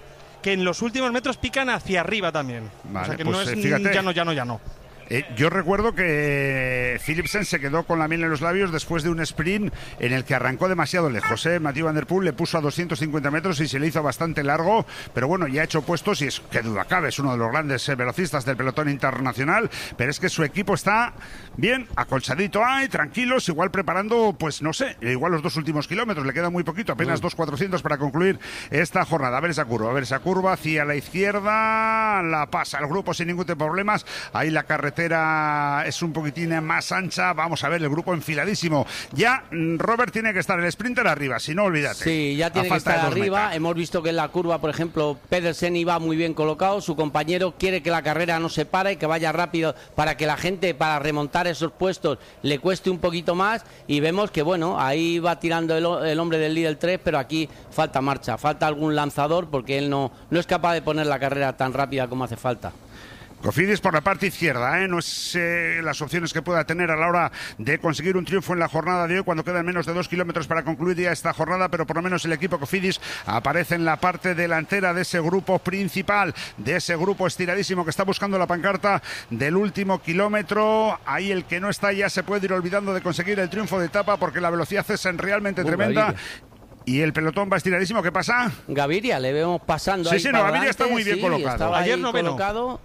[SPEAKER 4] que en los últimos metros pican hacia arriba también.
[SPEAKER 1] Vale,
[SPEAKER 4] o sea que
[SPEAKER 1] pues,
[SPEAKER 4] no es
[SPEAKER 1] fíjate,
[SPEAKER 4] ya no, ya no, ya no.
[SPEAKER 1] Eh, yo recuerdo que Philipsen se quedó con la miel en los labios después de un sprint en el que arrancó demasiado lejos. ¿eh? Mathieu Van Der Poel le puso a doscientos cincuenta metros y se le hizo bastante largo, pero bueno, ya ha hecho puestos y es que duda cabe, es uno de los grandes eh, velocistas del pelotón internacional, pero es que su equipo está bien, acolchadito ahí, tranquilos, igual preparando, pues no sé, igual los dos últimos kilómetros, le queda muy poquito, apenas dos cuatrocientos para concluir esta jornada. A ver esa curva, a ver esa curva hacia la izquierda, la pasa el grupo sin ningún tipo de problemas, ahí la carretera es un poquitín más ancha. Vamos a ver el grupo enfiladísimo. Ya Robert tiene que estar el sprinter arriba, si no, olvídate.
[SPEAKER 3] Sí, ya tiene que estar arriba.
[SPEAKER 1] Metas.
[SPEAKER 3] Hemos visto que en la curva, por ejemplo, Pedersen iba muy bien colocado. Su compañero quiere que la carrera no se pare, que vaya rápido para que la gente, para remontar esos puestos, le cueste un poquito más. Y vemos que, bueno, ahí va tirando el, el hombre del líder tres, pero aquí falta marcha, falta algún lanzador porque él no, no es capaz de poner la carrera tan rápida como hace falta.
[SPEAKER 1] Cofidis por la parte izquierda, ¿eh? no es eh, las opciones que pueda tener a la hora de conseguir un triunfo en la jornada de hoy cuando quedan menos de dos kilómetros para concluir ya esta jornada, pero por lo menos el equipo Cofidis aparece en la parte delantera de ese grupo principal, de ese grupo estiradísimo que está buscando la pancarta del último kilómetro. Ahí el que no está ya se puede ir olvidando de conseguir el triunfo de etapa porque la velocidad es realmente
[SPEAKER 3] Muy
[SPEAKER 1] tremenda.
[SPEAKER 3] Gaviria.
[SPEAKER 1] Y el pelotón va estiradísimo. ¿Qué pasa?
[SPEAKER 3] Gaviria, le vemos pasando
[SPEAKER 1] sí,
[SPEAKER 3] ahí
[SPEAKER 1] sí,
[SPEAKER 3] para
[SPEAKER 1] no, Gaviria
[SPEAKER 3] adelante,
[SPEAKER 1] está muy bien
[SPEAKER 3] sí,
[SPEAKER 1] colocado.
[SPEAKER 4] Ayer
[SPEAKER 3] ahí
[SPEAKER 4] noveno.
[SPEAKER 3] colocado.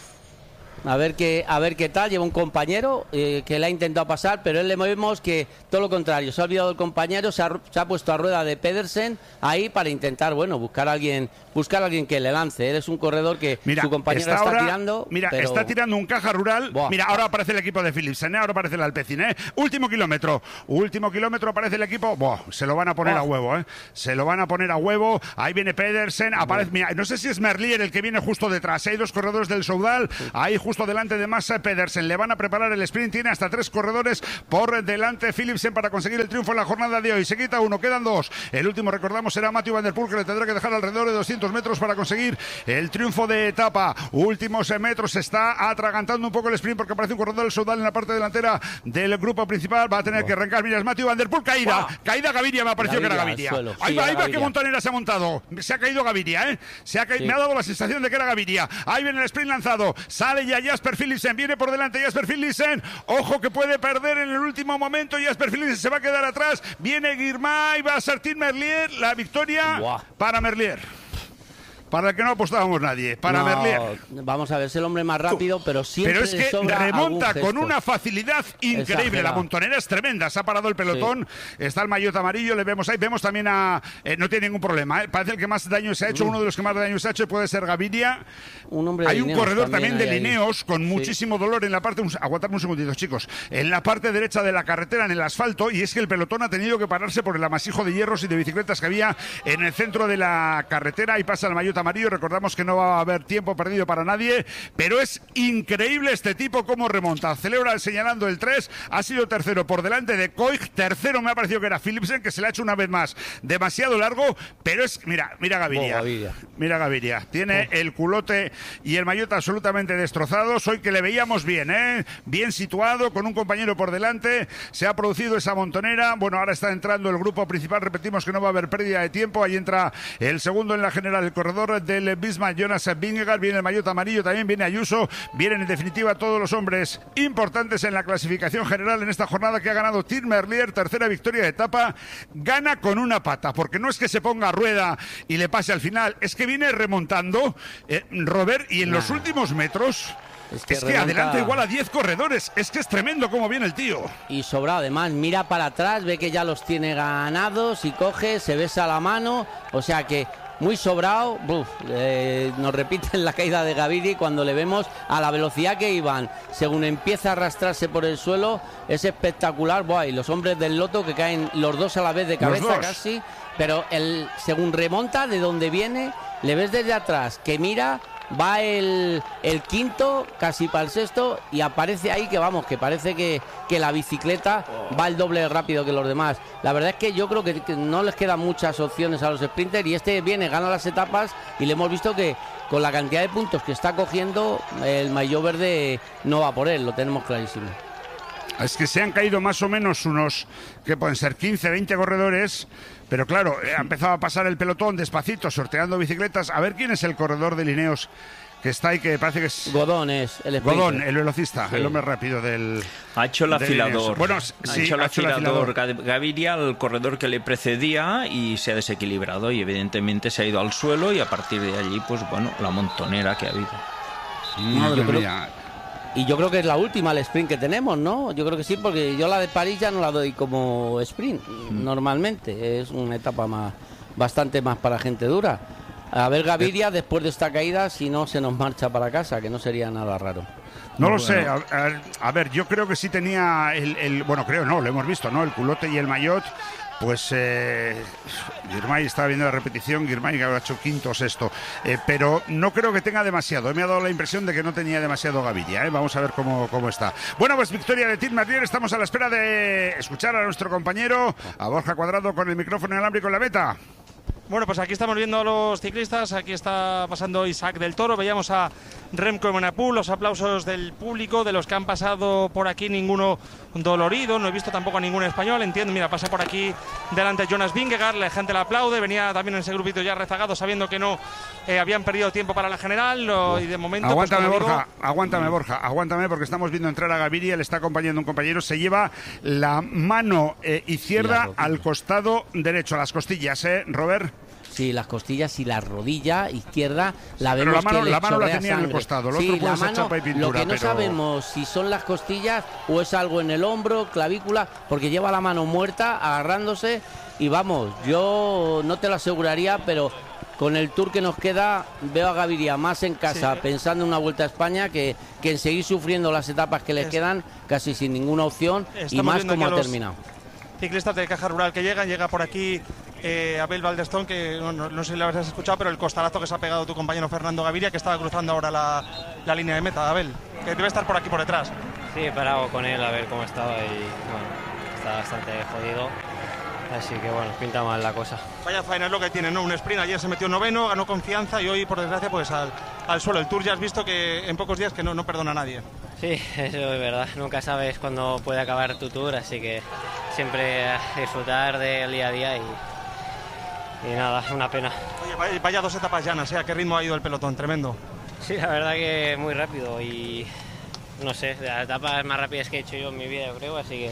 [SPEAKER 3] A ver qué, a ver qué tal, lleva un compañero eh, que le ha intentado pasar, pero él le vemos que todo lo contrario, se ha olvidado del compañero, se ha, se ha puesto a rueda de Pedersen ahí para intentar, bueno, buscar a alguien, buscar a alguien que le lance. Él es un corredor que
[SPEAKER 1] mira,
[SPEAKER 3] su compañero
[SPEAKER 1] está,
[SPEAKER 3] está
[SPEAKER 1] ahora,
[SPEAKER 3] tirando.
[SPEAKER 1] Mira,
[SPEAKER 3] pero...
[SPEAKER 1] está tirando un caja rural.
[SPEAKER 3] Buah.
[SPEAKER 1] Mira, ahora aparece el equipo de Philipsen, ¿eh? Ahora aparece el Alpecin, ¿eh? Último kilómetro, último kilómetro aparece el equipo. Buah, se lo van a poner
[SPEAKER 3] Buah.
[SPEAKER 1] a huevo, ¿eh? Se lo van a poner a huevo. Ahí viene Pedersen, aparece, mira, no sé si es Merlier el que viene justo detrás. Hay dos corredores del Soudal, ahí justo delante de Massa Pedersen. Le van a preparar el sprint, tiene hasta tres corredores por delante Philipsen para conseguir el triunfo en la jornada de hoy. Se quita uno, quedan dos. El último, recordamos, será Mathieu Van Der Poel, que le tendrá que dejar alrededor de doscientos metros para conseguir el triunfo de etapa. Últimos metros, se está atragantando un poco el sprint porque aparece un corredor del Soudal en la parte delantera del grupo principal. Va a tener que arrancar. Mira, es Mathieu Van Der Poel, caída.
[SPEAKER 3] Wow.
[SPEAKER 1] Caída Gaviria, me ha parecido
[SPEAKER 3] Gaviria,
[SPEAKER 1] que era Gaviria.
[SPEAKER 3] suelo.
[SPEAKER 1] Ahí
[SPEAKER 3] Sí,
[SPEAKER 1] va, ahí va,
[SPEAKER 3] Gaviria.
[SPEAKER 1] qué montonera se ha montado. Se ha caído Gaviria, ¿eh? Se ha ca...
[SPEAKER 3] Sí.
[SPEAKER 1] Me ha dado la sensación de que era Gaviria. Ahí viene el sprint lanzado. Sale ya Jasper Philipsen, viene por delante Jasper Philipsen. Ojo que puede perder en el último momento. Jasper Philipsen se va a quedar atrás. Viene Girmay, va a ser Tim Merlier. La victoria
[SPEAKER 3] Buah.
[SPEAKER 1] para Merlier. Para el que no apostábamos nadie, para
[SPEAKER 3] No,
[SPEAKER 1] Merlier.
[SPEAKER 3] Vamos a ver, es el hombre más rápido, pero siempre
[SPEAKER 1] Pero es que
[SPEAKER 3] sobra
[SPEAKER 1] remonta
[SPEAKER 3] algún
[SPEAKER 1] con
[SPEAKER 3] gesto.
[SPEAKER 1] una facilidad increíble.
[SPEAKER 3] Exagerado.
[SPEAKER 1] La montonera es tremenda. Se ha parado el pelotón. Sí. Está el maillot amarillo. Le vemos ahí. Vemos también a. Eh, no tiene ningún problema. ¿eh? Parece el que más daño se ha hecho. Mm. Uno de los que más daño se ha hecho puede ser Gaviria.
[SPEAKER 3] Un hombre de
[SPEAKER 1] hay un
[SPEAKER 3] Lineos
[SPEAKER 1] corredor también, también de
[SPEAKER 3] ahí.
[SPEAKER 1] Lineos con
[SPEAKER 3] Sí.
[SPEAKER 1] muchísimo dolor en la parte. Aguantadme un segundito, chicos. En la parte derecha de la carretera, en el asfalto. Y es que el pelotón ha tenido que pararse por el amasijo de hierros y de bicicletas que había en el centro de la carretera. Ahí pasa el maillot amarillo. Recordamos que no va a haber tiempo perdido para nadie, pero es increíble este tipo cómo remonta. Celebra señalando el tres, ha sido tercero por delante de Koig, tercero me ha parecido que era Philipsen, que se le ha hecho una vez más demasiado largo, pero es, mira, mira Gaviria,
[SPEAKER 3] oh, Gaviria.
[SPEAKER 1] mira Gaviria, tiene
[SPEAKER 3] oh.
[SPEAKER 1] el culote y el maillot absolutamente destrozados. Hoy que le veíamos bien, ¿eh? bien situado, con un compañero por delante, se ha producido esa montonera. Bueno, ahora está entrando el grupo principal, repetimos que no va a haber pérdida de tiempo. Ahí entra el segundo en la general, el corredor del Bismarck, Jonas Vingegaard, viene el maillot amarillo, también viene Ayuso, vienen en definitiva todos los hombres importantes en la clasificación general en esta jornada que ha ganado Tim Merlier, tercera victoria de etapa, gana con una pata, porque no es que se ponga a rueda y le pase al final, es que viene remontando, eh, Robert, y en nah. los últimos metros... Es que, es que remonta... adelanta igual a diez corredores. Es que es tremendo cómo viene el tío.
[SPEAKER 3] Y sobrado, además, mira para atrás, ve que ya los tiene ganados y coge, se besa la mano. O sea que muy sobrado. Uf, eh, nos repiten la caída de Gaviria cuando le vemos a la velocidad que iban. Según empieza a arrastrarse por el suelo, es espectacular. Buah, y los hombres del Loto que caen los dos a la vez de cabeza casi. Pero el, según remonta de donde viene, le ves desde atrás que mira... Va el, el quinto, casi para el sexto, y aparece ahí que vamos, que parece que, que la bicicleta va el doble rápido que los demás. La verdad es que yo creo que, que no les quedan muchas opciones a los sprinters, y este viene, gana las etapas, y le hemos visto que con la cantidad de puntos que está cogiendo, el maillot verde no va por él, lo tenemos clarísimo.
[SPEAKER 1] Es que se han caído más o menos unos, que pueden ser quince, veinte corredores, pero claro, ha empezado a pasar el pelotón despacito, sorteando bicicletas. A ver quién es el corredor de Ineos que está ahí, que parece que es...
[SPEAKER 3] Godón es el sprinter.
[SPEAKER 1] Godón, el velocista, sí. El hombre rápido del...
[SPEAKER 2] Ha hecho el afilador.
[SPEAKER 1] Bueno,
[SPEAKER 2] ha
[SPEAKER 1] sí,
[SPEAKER 2] hecho el
[SPEAKER 1] ha hecho
[SPEAKER 2] afilador,
[SPEAKER 1] el afilador.
[SPEAKER 2] Gaviria, el corredor que le precedía, y se ha desequilibrado y evidentemente se ha ido al suelo, y a partir de allí, pues bueno, la montonera que ha habido.
[SPEAKER 1] Madre
[SPEAKER 3] yo creo,
[SPEAKER 1] mía.
[SPEAKER 3] Y yo creo que es la última el sprint que tenemos, ¿no? Yo creo que sí, porque yo la de París ya no la doy como sprint, mm. normalmente. Es una etapa más, bastante más para gente dura. A ver Gaviria, después de esta caída, si no se nos marcha para casa, que no sería nada raro.
[SPEAKER 1] No lo sé, a, a, a ver, yo creo que sí tenía el, el, bueno, creo no, lo hemos visto, ¿no? El culote y el maillot, pues eh, Girmay estaba viendo la repetición, Girmay que ha hecho quinto o sexto, eh, pero no creo que tenga demasiado, me ha dado la impresión de que no tenía demasiado Gaviria, ¿eh? Vamos a ver cómo, cómo está. Bueno, pues victoria de Tim Merlier, estamos a la espera de escuchar a nuestro compañero, a Borja Cuadrado con el micrófono inalámbrico en la meta.
[SPEAKER 4] Bueno, pues aquí estamos viendo a los ciclistas, aquí está pasando Isaac del Toro, veíamos a Remco Evenepoel, los aplausos del público, de los que han pasado por aquí, ninguno dolorido, no he visto tampoco a ningún español, entiendo, mira, pasa por aquí delante Jonas Vingegaard, la gente le aplaude, venía también en ese grupito ya rezagado sabiendo que no eh, habían perdido tiempo para la general, lo, y de momento...
[SPEAKER 1] Aguántame,
[SPEAKER 4] pues,
[SPEAKER 1] Borja,
[SPEAKER 4] digo...
[SPEAKER 1] aguántame, Borja, aguántame, porque estamos viendo entrar a Gaviria, le está acompañando un compañero, se lleva la mano eh, izquierda al costado derecho, a las costillas, ¿eh, Robert?
[SPEAKER 3] Sí, las costillas y la rodilla izquierda la
[SPEAKER 1] sí,
[SPEAKER 3] vemos
[SPEAKER 1] la mano,
[SPEAKER 3] que le
[SPEAKER 1] la mano la tenía
[SPEAKER 3] sangre.
[SPEAKER 1] en el costado, el
[SPEAKER 3] sí,
[SPEAKER 1] otro puede ser
[SPEAKER 3] mano,
[SPEAKER 1] chapa y pintura.
[SPEAKER 3] Lo que no
[SPEAKER 1] pero...
[SPEAKER 3] sabemos si son las costillas o es algo en el hombro, clavícula, porque lleva la mano muerta agarrándose y vamos, yo no te lo aseguraría, pero con el tour que nos queda veo a Gaviria más en casa sí. pensando en una Vuelta a España que, que en seguir sufriendo las etapas que le es... quedan casi sin ninguna opción. Estamos y más como ha terminado.
[SPEAKER 4] Ciclistas de Caja Rural que llegan, llega por aquí eh, Abel Baldestón, que no, no, no sé si lo habrás escuchado, pero el costalazo que se ha pegado tu compañero Fernando Gaviria, que estaba cruzando ahora la, la línea de meta. Abel, que debe estar por aquí por detrás.
[SPEAKER 5] Sí, he parado con él a ver cómo estaba y bueno, está bastante jodido, así que bueno, pinta mal la cosa.
[SPEAKER 4] Vaya faena es lo que tiene, ¿no? Un sprint, ayer se metió noveno, ganó confianza y hoy por desgracia pues al, al suelo. El Tour ya has visto que en pocos días que no, no perdona a nadie.
[SPEAKER 5] Sí, eso es verdad, nunca sabes cuándo puede acabar tu Tour, así que siempre disfrutar del día a día y, y nada, es una pena.
[SPEAKER 4] Oye, vaya, vaya dos etapas llanas, ¿eh? ¿A qué ritmo ha ido el pelotón? Tremendo.
[SPEAKER 5] Sí, la verdad que muy rápido y no sé, de las etapas más rápidas que he hecho yo en mi vida, yo creo, así que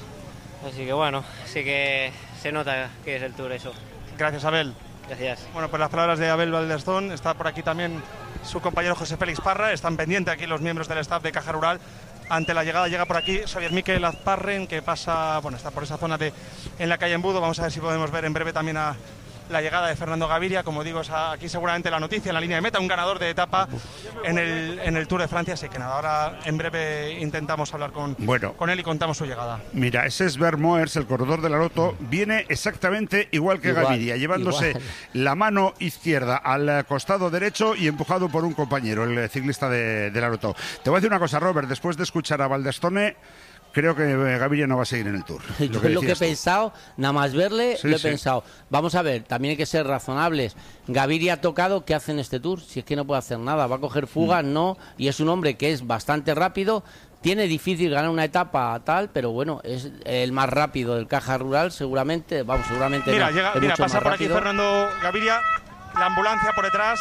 [SPEAKER 5] así que bueno, sí que se nota que es el Tour eso.
[SPEAKER 4] Gracias, Abel.
[SPEAKER 5] Gracias.
[SPEAKER 4] Bueno, pues las palabras de Abel Baldestón, está por aquí también su compañero José Félix Parra, están pendientes aquí los miembros del staff de Caja Rural. Ante la llegada llega por aquí Xavier Miquel Azparren, que pasa, bueno, está por esa zona de en la calle Embudo. Vamos a ver si podemos ver en breve también a la llegada de Fernando Gaviria. Como digo, es aquí seguramente la noticia en la línea de meta, un ganador de etapa en el, en el Tour de Francia, así que nada, ahora en breve intentamos hablar con,
[SPEAKER 1] bueno,
[SPEAKER 4] con él y contamos su llegada.
[SPEAKER 1] Mira, ese es Bert Moers, el corredor de la Lotto, viene exactamente igual que igual, Gaviria, llevándose igual. la mano izquierda al costado derecho y empujado por un compañero, el ciclista de, de la Lotto. Te voy a decir una cosa, Robert, después de escuchar a Baldestone, creo que Gaviria no va a seguir en el Tour.
[SPEAKER 3] Yo lo que, lo que he tú. pensado, nada más verle, sí, lo he sí. pensado. Vamos a ver, también hay que ser razonables. Gaviria ha tocado, ¿qué hace en este Tour? Si es que no puede hacer nada, va a coger fuga, mm. no, y es un hombre que es bastante rápido. Tiene difícil ganar una etapa tal, pero bueno, es el más rápido del Caja Rural, seguramente, vamos, seguramente
[SPEAKER 4] Mira,
[SPEAKER 3] no,
[SPEAKER 4] llega, mira, pasa por rápido. Aquí Fernando Gaviria, la ambulancia por detrás,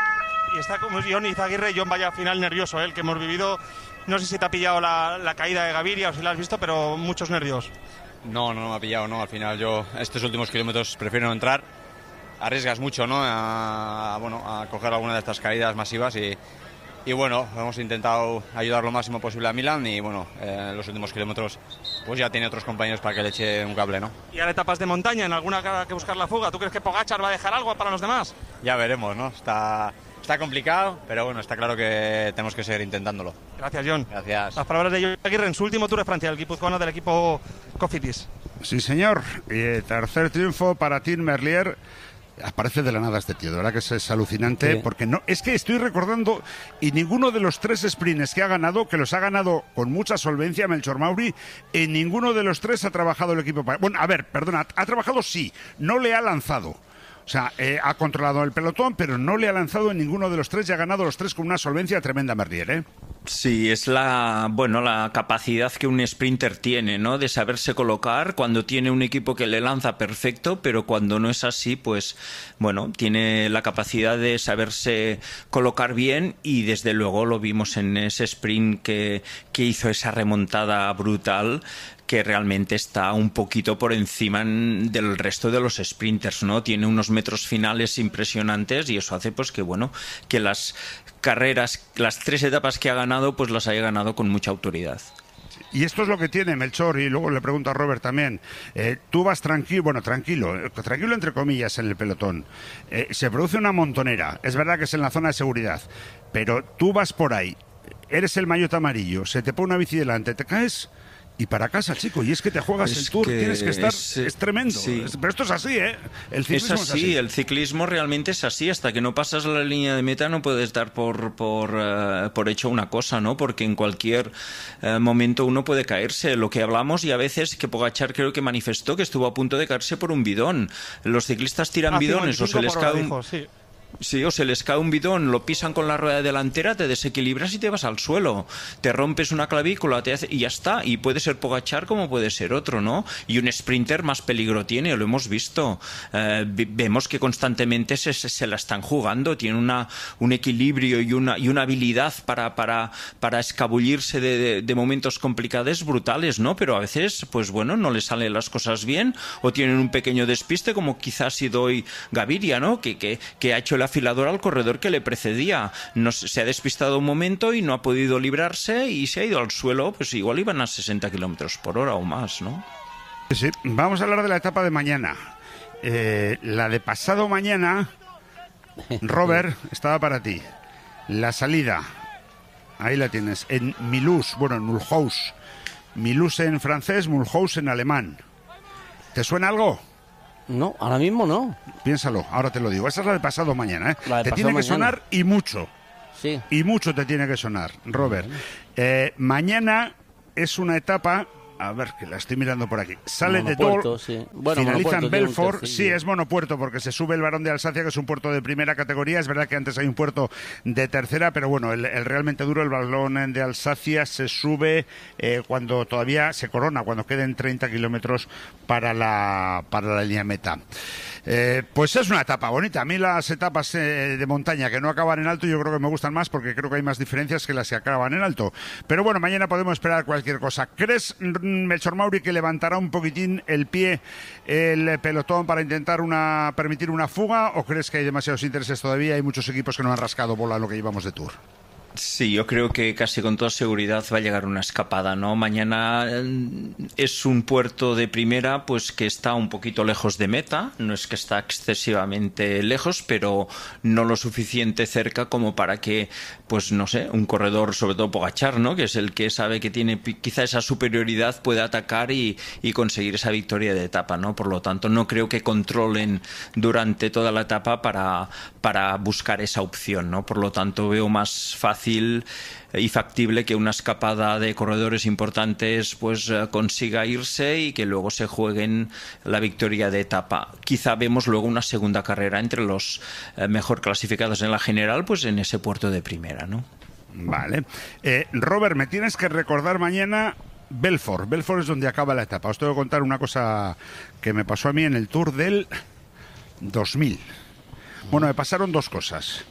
[SPEAKER 4] y está como John Izaguirre. John, vaya final nervioso, ¿eh? El que hemos vivido. No sé si te ha pillado la, la caída de Gaviria o si la has visto, pero muchos nervios.
[SPEAKER 6] No, no, no me ha pillado, no. Al final yo estos últimos kilómetros prefiero no entrar. Arriesgas mucho, ¿no? A, a, bueno, a coger alguna de estas caídas masivas y, y bueno, hemos intentado ayudar lo máximo posible a Milan y bueno, eh, en los últimos kilómetros pues ya tiene otros compañeros para que le eche un cable, ¿no?
[SPEAKER 4] Y ahora etapas de montaña, en alguna hay que buscar la fuga. ¿Tú crees que Pogačar va a dejar algo para los demás?
[SPEAKER 6] Ya veremos, ¿no? Está... Está complicado, pero bueno, está claro que tenemos que seguir intentándolo.
[SPEAKER 4] Gracias, John.
[SPEAKER 6] Gracias.
[SPEAKER 4] Las palabras de John Aguirre en su último Tour de Francia, el guipuzcoano del equipo Cofidis.
[SPEAKER 1] Sí, señor. Y tercer triunfo para Tim Merlier. Aparece de la nada este tío, de verdad que es, es alucinante, sí. porque no, es que estoy recordando, y ninguno de los tres sprints que ha ganado, que los ha ganado con mucha solvencia Melchor Mauri, en ninguno de los tres ha trabajado el equipo. Bueno, a ver, perdona, ha trabajado sí, no le ha lanzado. O sea, eh, ha controlado el pelotón, pero no le ha lanzado en ninguno de los tres y ha ganado los tres con una solvencia tremenda Merlier, ¿eh?
[SPEAKER 2] Sí, es la, bueno, la capacidad que un sprinter tiene, ¿no? De saberse colocar cuando tiene un equipo que le lanza perfecto, pero cuando no es así, pues, bueno, tiene la capacidad de saberse colocar bien y desde luego lo vimos en ese sprint que, que hizo esa remontada brutal, que realmente está un poquito por encima del resto de los sprinters, ¿no? Tiene unos metros finales impresionantes y eso hace pues que, bueno, que las carreras, las tres etapas que ha ganado, pues las haya ganado con mucha autoridad.
[SPEAKER 1] Y esto es lo que tiene Melchor, y luego le pregunto a Robert también. Eh, tú vas tranquilo, bueno, tranquilo, tranquilo entre comillas en el pelotón. Eh, se produce una montonera, es verdad que es en la zona de seguridad, pero tú vas por ahí, eres el maillot amarillo, se te pone una bici delante, te caes y para casa, chico, y es que te juegas
[SPEAKER 2] es
[SPEAKER 1] el Tour,
[SPEAKER 2] que
[SPEAKER 1] tienes que estar,
[SPEAKER 2] es,
[SPEAKER 1] es tremendo,
[SPEAKER 2] sí.
[SPEAKER 1] es, pero esto es así, ¿eh? El ciclismo
[SPEAKER 2] es así,
[SPEAKER 1] es así,
[SPEAKER 2] el ciclismo realmente es así, hasta que no pasas la línea de meta no puedes dar por, por, uh, por hecho una cosa, ¿no? Porque en cualquier uh, momento uno puede caerse, lo que hablamos, y a veces que Pogačar creo que manifestó que estuvo a punto de caerse por un bidón. Los ciclistas tiran
[SPEAKER 4] ah,
[SPEAKER 2] bidones o se les cae un...
[SPEAKER 4] dijo, sí.
[SPEAKER 2] Sí, o se les cae un bidón, lo pisan con la rueda delantera, te desequilibras y te vas al suelo. Te rompes una clavícula te hace, y ya está. Y puede ser Pogačar como puede ser otro, ¿no? Y un sprinter más peligro tiene, lo hemos visto. Eh, vemos que constantemente se, se, se la están jugando. Tiene una, un equilibrio y una, y una habilidad para, para, para escabullirse de, de, de momentos complicados brutales, ¿no? Pero a veces, pues bueno, no le salen las cosas bien o tienen un pequeño despiste, como quizás ha sido hoy Gaviria, ¿no? Que, que, que ha hecho el afilador al corredor que le precedía. No, se ha despistado un momento y no ha podido librarse y se ha ido al suelo, pues igual iban a sesenta kilómetros por hora o más, ¿no?
[SPEAKER 1] Sí, vamos a hablar de la etapa de mañana. Eh, la de pasado mañana, Robert, estaba para ti. La salida, ahí la tienes, en Mulhouse, bueno, en Mulhouse. Mulhouse en francés, Mulhouse en alemán. ¿Te suena algo?
[SPEAKER 3] No, ahora mismo no.
[SPEAKER 1] Piénsalo, ahora te lo digo. Esa es la de pasado mañana, ¿eh?
[SPEAKER 3] La de
[SPEAKER 1] te
[SPEAKER 3] pasado
[SPEAKER 1] tiene que
[SPEAKER 3] mañana.
[SPEAKER 1] sonar y mucho.
[SPEAKER 3] Sí.
[SPEAKER 1] Y mucho te tiene que sonar, Robert. Eh, mañana es una etapa... A ver, que la estoy mirando por aquí. Sale de Dol,
[SPEAKER 3] sí. Bueno,
[SPEAKER 1] finaliza en Belfort.
[SPEAKER 3] Tercio,
[SPEAKER 1] sí, es monopuerto porque se sube el Barón de Alsacia, que es un puerto de primera categoría. Es verdad que antes hay un puerto de tercera, pero bueno, el, el realmente duro, el Barón de Alsacia, se sube eh, cuando todavía se corona, cuando queden treinta kilómetros para la, para la línea meta. Eh, pues es una etapa bonita. A mí las etapas eh, de montaña que no acaban en alto yo creo que me gustan más porque creo que hay más diferencias que las que acaban en alto. Pero bueno, mañana podemos esperar cualquier cosa. ¿Crees, Melchor Mauri, que levantará un poquitín el pie el pelotón para intentar una permitir una fuga, o crees que hay demasiados intereses todavía? Hay muchos equipos que no han rascado bola en lo que llevamos de Tour.
[SPEAKER 2] Sí, yo creo que casi con toda seguridad va a llegar una escapada, ¿no? Mañana es un puerto de primera, pues que está un poquito lejos de meta, no es que está excesivamente lejos, pero no lo suficiente cerca como para que, pues no sé, un corredor, sobre todo Pogačar, ¿no? Que es el que sabe que tiene quizá esa superioridad, puede atacar y, y conseguir esa victoria de etapa, ¿no? Por lo tanto, no creo que controlen durante toda la etapa para, para buscar esa opción, ¿no? Por lo tanto, veo más fácil y factible que una escapada de corredores importantes pues consiga irse y que luego se jueguen la victoria de etapa. Quizá vemos luego una segunda carrera entre los eh, mejor clasificados en la general, pues en ese puerto de primera, ¿no?
[SPEAKER 1] Vale. Eh, Robert, me tienes que recordar mañana Belfort. Belfort es donde acaba la etapa. Os tengo que contar una cosa que me pasó a mí en el Tour del dos mil. Bueno, me pasaron dos cosas.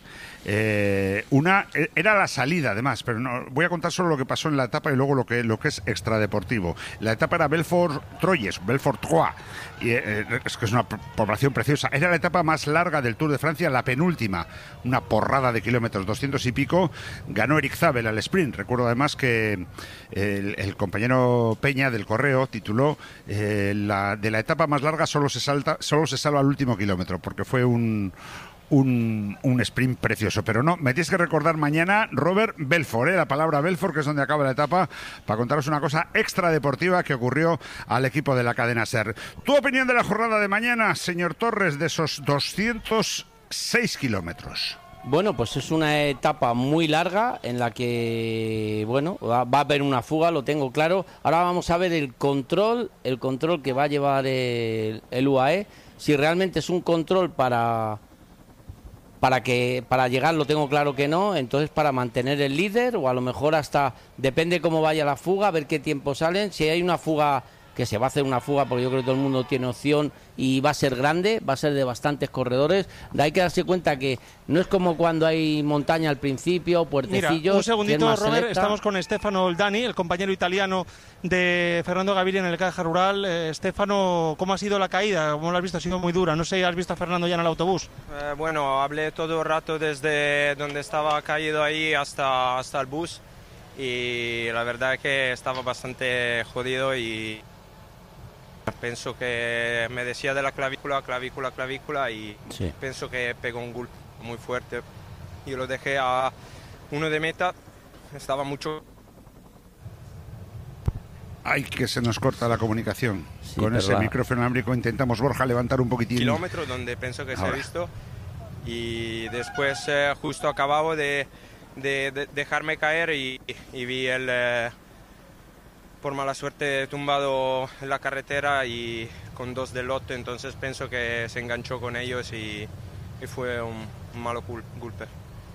[SPEAKER 1] Eh, una era la salida, además, pero no voy a contar solo lo que pasó en la etapa y luego lo que lo que es extradeportivo. La etapa era Belfort-Troyes, Belfort-Trois, y eh, es que es una población preciosa. Era la etapa más larga del Tour de Francia, la penúltima, una porrada de kilómetros, doscientos y pico. Ganó Eric Zabel al sprint. Recuerdo además que el, el compañero Peña del Correo tituló eh, la, de la etapa más larga solo se salta, solo se salva el último kilómetro, porque fue un Un, un sprint precioso, pero no, me tienes que recordar mañana, Robert, Belfort, ¿eh? La palabra Belfort, que es donde acaba la etapa, para contaros una cosa extradeportiva que ocurrió al equipo de la cadena SER. Tu opinión de la jornada de mañana, señor Torres, de esos doscientos seis kilómetros.
[SPEAKER 3] Bueno, pues es una etapa muy larga en la que, bueno, va, va a haber una fuga, lo tengo claro. Ahora vamos a ver el control, el control que va a llevar el, el U A E, si realmente es un control para... para que para llegar lo tengo claro que no, entonces para mantener el líder o a lo mejor hasta, depende cómo vaya la fuga, a ver qué tiempo salen. Si hay una fuga, que se va a hacer una fuga porque yo creo que todo el mundo tiene opción y va a ser grande, va a ser de bastantes corredores, hay que darse cuenta que no es como cuando hay montaña al principio, puertecillos.
[SPEAKER 4] Mira, un segundito, Robert,
[SPEAKER 3] selecta.
[SPEAKER 4] Estamos con Stefano Oldani, el compañero italiano de Fernando Gaviria en el Caja Rural. Eh, Stefano, ¿cómo ha sido la caída? ¿Cómo lo has visto? Ha sido muy dura. No sé, ¿has visto a Fernando ya en el autobús?
[SPEAKER 7] Eh, bueno, hablé todo el rato desde donde estaba caído ahí hasta, hasta el bus y la verdad es que estaba bastante jodido y pienso que me decía de la clavícula, clavícula, clavícula y sí. Pienso que pegó un golpe muy fuerte. Yo lo dejé a uno de meta, estaba mucho...
[SPEAKER 1] Ay, que se nos corta la comunicación.
[SPEAKER 3] Sí,
[SPEAKER 1] con ese
[SPEAKER 3] va.
[SPEAKER 1] micrófono inalámbrico intentamos, Borja, levantar un poquitín.
[SPEAKER 7] Kilómetro donde pienso que
[SPEAKER 1] Ahora.
[SPEAKER 7] se ha visto y después eh, justo acababa de, de, de dejarme caer y, y vi el... Eh, por mala suerte tumbado en la carretera y con dos del lote, entonces pienso que se enganchó con ellos y, y fue un, un malo golpe.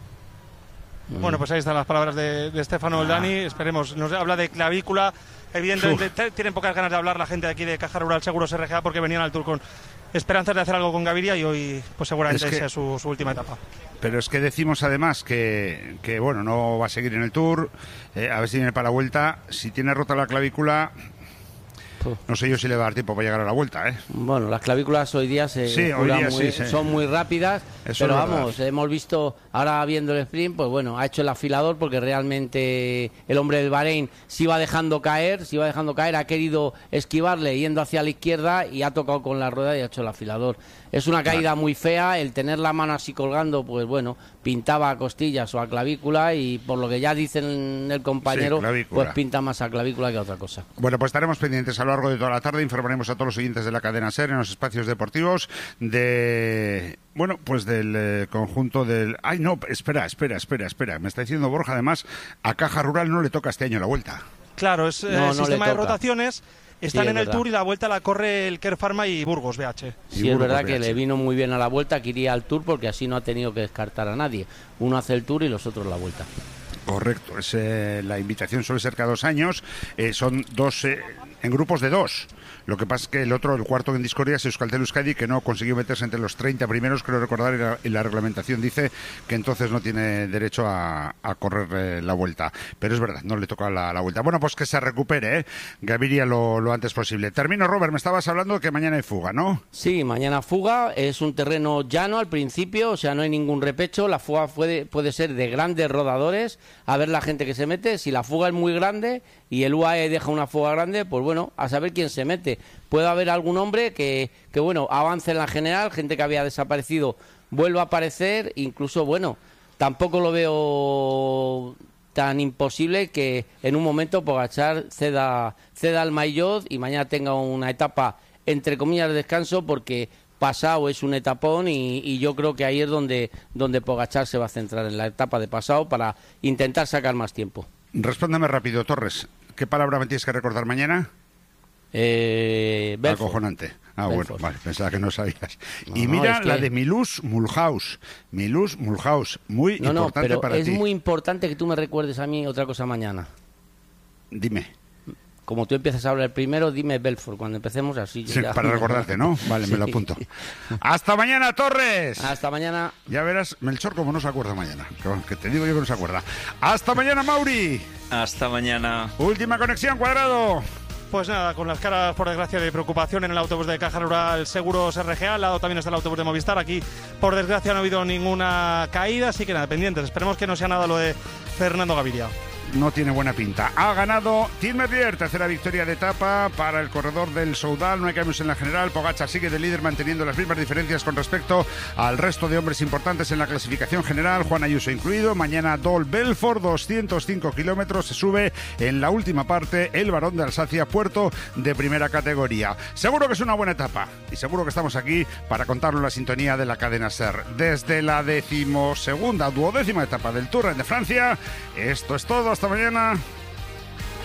[SPEAKER 4] Bueno, pues ahí están las palabras de, de Stefano Oldani. Esperemos, nos habla de clavícula. Evidentemente te, tienen pocas ganas de hablar la gente de aquí de Caja Rural Seguros R G A porque venían al Tour con esperanzas de hacer algo con Gaviria y hoy pues seguramente es que, sea su, su última etapa.
[SPEAKER 1] Pero es que decimos además que, que bueno, no va a seguir en el Tour, eh, a ver si viene para la vuelta. Si tiene rota la clavícula, no sé yo si le va a dar tiempo para llegar a la vuelta, ¿eh?
[SPEAKER 3] Bueno, las clavículas hoy día, se
[SPEAKER 1] sí, hoy día
[SPEAKER 3] muy,
[SPEAKER 1] sí, sí.
[SPEAKER 3] son muy rápidas,
[SPEAKER 1] Eso
[SPEAKER 3] pero
[SPEAKER 1] es
[SPEAKER 3] vamos, hemos visto, ahora viendo el sprint, pues bueno, ha hecho el afilador porque realmente el hombre del Bahrein se iba dejando caer, se iba dejando caer, ha querido esquivarle yendo hacia la izquierda y ha tocado con la rueda y ha hecho el afilador. Es una caída muy fea, el tener la mano así colgando, pues bueno, pintaba a costillas o a clavícula y por lo que ya dicen el compañero, sí, pues pinta más a clavícula que a otra cosa.
[SPEAKER 1] Bueno, pues estaremos pendientes a lo largo de toda la tarde, informaremos a todos los oyentes de la cadena SER en los espacios deportivos de... Bueno, pues del eh, conjunto del... Ay, no, espera, espera, espera, espera. Me está diciendo Borja, además, a Caja Rural no le toca este año la vuelta.
[SPEAKER 4] Claro, es eh,
[SPEAKER 3] no, no
[SPEAKER 4] sistema de rotaciones. Están
[SPEAKER 3] sí,
[SPEAKER 4] en el
[SPEAKER 3] verdad.
[SPEAKER 4] Tour y la vuelta la corre el Care Pharma y Burgos B H.
[SPEAKER 3] Sí,
[SPEAKER 1] y
[SPEAKER 3] es
[SPEAKER 1] Burgos
[SPEAKER 3] verdad
[SPEAKER 1] B H.
[SPEAKER 3] que le vino muy bien a la vuelta, que iría al Tour porque así no ha tenido que descartar a nadie. Uno hace el Tour y los otros la vuelta.
[SPEAKER 1] Correcto, es, eh, la invitación suele ser cada dos años, eh, son dos eh, en grupos de dos. Lo que pasa es que el otro, el cuarto en discordia, es Euskaltel Euskadi, que no consiguió meterse entre los treinta primeros, creo recordar, y la, y la reglamentación dice que entonces no tiene derecho a, a correr eh, la vuelta. Pero es verdad, no le toca la, la vuelta. Bueno, pues que se recupere, ¿eh? Gaviria lo, lo antes posible. Termino, Robert, me estabas hablando de que mañana hay fuga, ¿no?
[SPEAKER 3] Sí, mañana fuga, es un terreno llano al principio, o sea, no hay ningún repecho, la fuga puede, puede ser de grandes rodadores, a ver la gente que se mete, si la fuga es muy grande y el U A E deja una fuga grande, pues bueno, a saber quién se mete. Puede haber algún hombre que, que bueno, avance en la general, gente que había desaparecido vuelva a aparecer, incluso, bueno, tampoco lo veo tan imposible que en un momento Pogačar ceda, ceda al maillot y mañana tenga una etapa, entre comillas, de descanso, porque Pasado es un etapón y, y yo creo que ahí es donde, donde Pogačar se va a centrar, en la etapa de Pasado, para intentar sacar más tiempo.
[SPEAKER 1] Respóndeme rápido, Torres. ¿Qué palabra me tienes que recordar mañana?
[SPEAKER 3] Eh,
[SPEAKER 1] Acojonante. Ah,
[SPEAKER 3] Belfort.
[SPEAKER 1] Bueno, vale, pensaba que no sabías.
[SPEAKER 3] No,
[SPEAKER 1] y
[SPEAKER 3] no,
[SPEAKER 1] mira
[SPEAKER 3] es que...
[SPEAKER 1] la de Milus Mulhouse. Milus Mulhouse, muy
[SPEAKER 3] no,
[SPEAKER 1] importante
[SPEAKER 3] no, pero
[SPEAKER 1] para
[SPEAKER 3] es
[SPEAKER 1] ti.
[SPEAKER 3] muy importante que tú me recuerdes a mí otra cosa mañana.
[SPEAKER 1] Dime.
[SPEAKER 3] Como tú empiezas a hablar primero, dime Belfort. Cuando empecemos así... Yo
[SPEAKER 1] Sí,
[SPEAKER 3] ya...
[SPEAKER 1] para recordarte, ¿no? Vale,
[SPEAKER 3] Sí.
[SPEAKER 1] me lo apunto. ¡Hasta mañana, Torres!
[SPEAKER 3] Hasta mañana.
[SPEAKER 1] Ya verás, Melchor, como no se acuerda mañana. Que, que te digo yo que no se acuerda. ¡Hasta mañana, Mauri!
[SPEAKER 2] Hasta mañana.
[SPEAKER 1] Última conexión, Cuadrado.
[SPEAKER 4] Pues nada, con las caras, por desgracia, de preocupación en el autobús de Caja Rural Seguros R G A. Al lado también está el autobús de Movistar. Aquí, por desgracia, no ha habido ninguna caída, así que nada, pendientes. Esperemos que no sea nada lo de Fernando Gaviria.
[SPEAKER 1] No tiene buena pinta. Ha ganado Tim Merlier, tercera victoria de etapa para el corredor del Soudal. No hay cambios en la general. Pogačar sigue de líder manteniendo las mismas diferencias con respecto al resto de hombres importantes en la clasificación general, Juan Ayuso incluido. Mañana Dol Belfort, doscientos cinco kilómetros. Se sube en la última parte el Barón de Alsacia, puerto de primera categoría. Seguro que es una buena etapa y seguro que estamos aquí para contarlo en la sintonía de la cadena SER. Desde la decimosegunda, duodécima etapa del Tour de Francia. Esto es todo. Hasta mañana.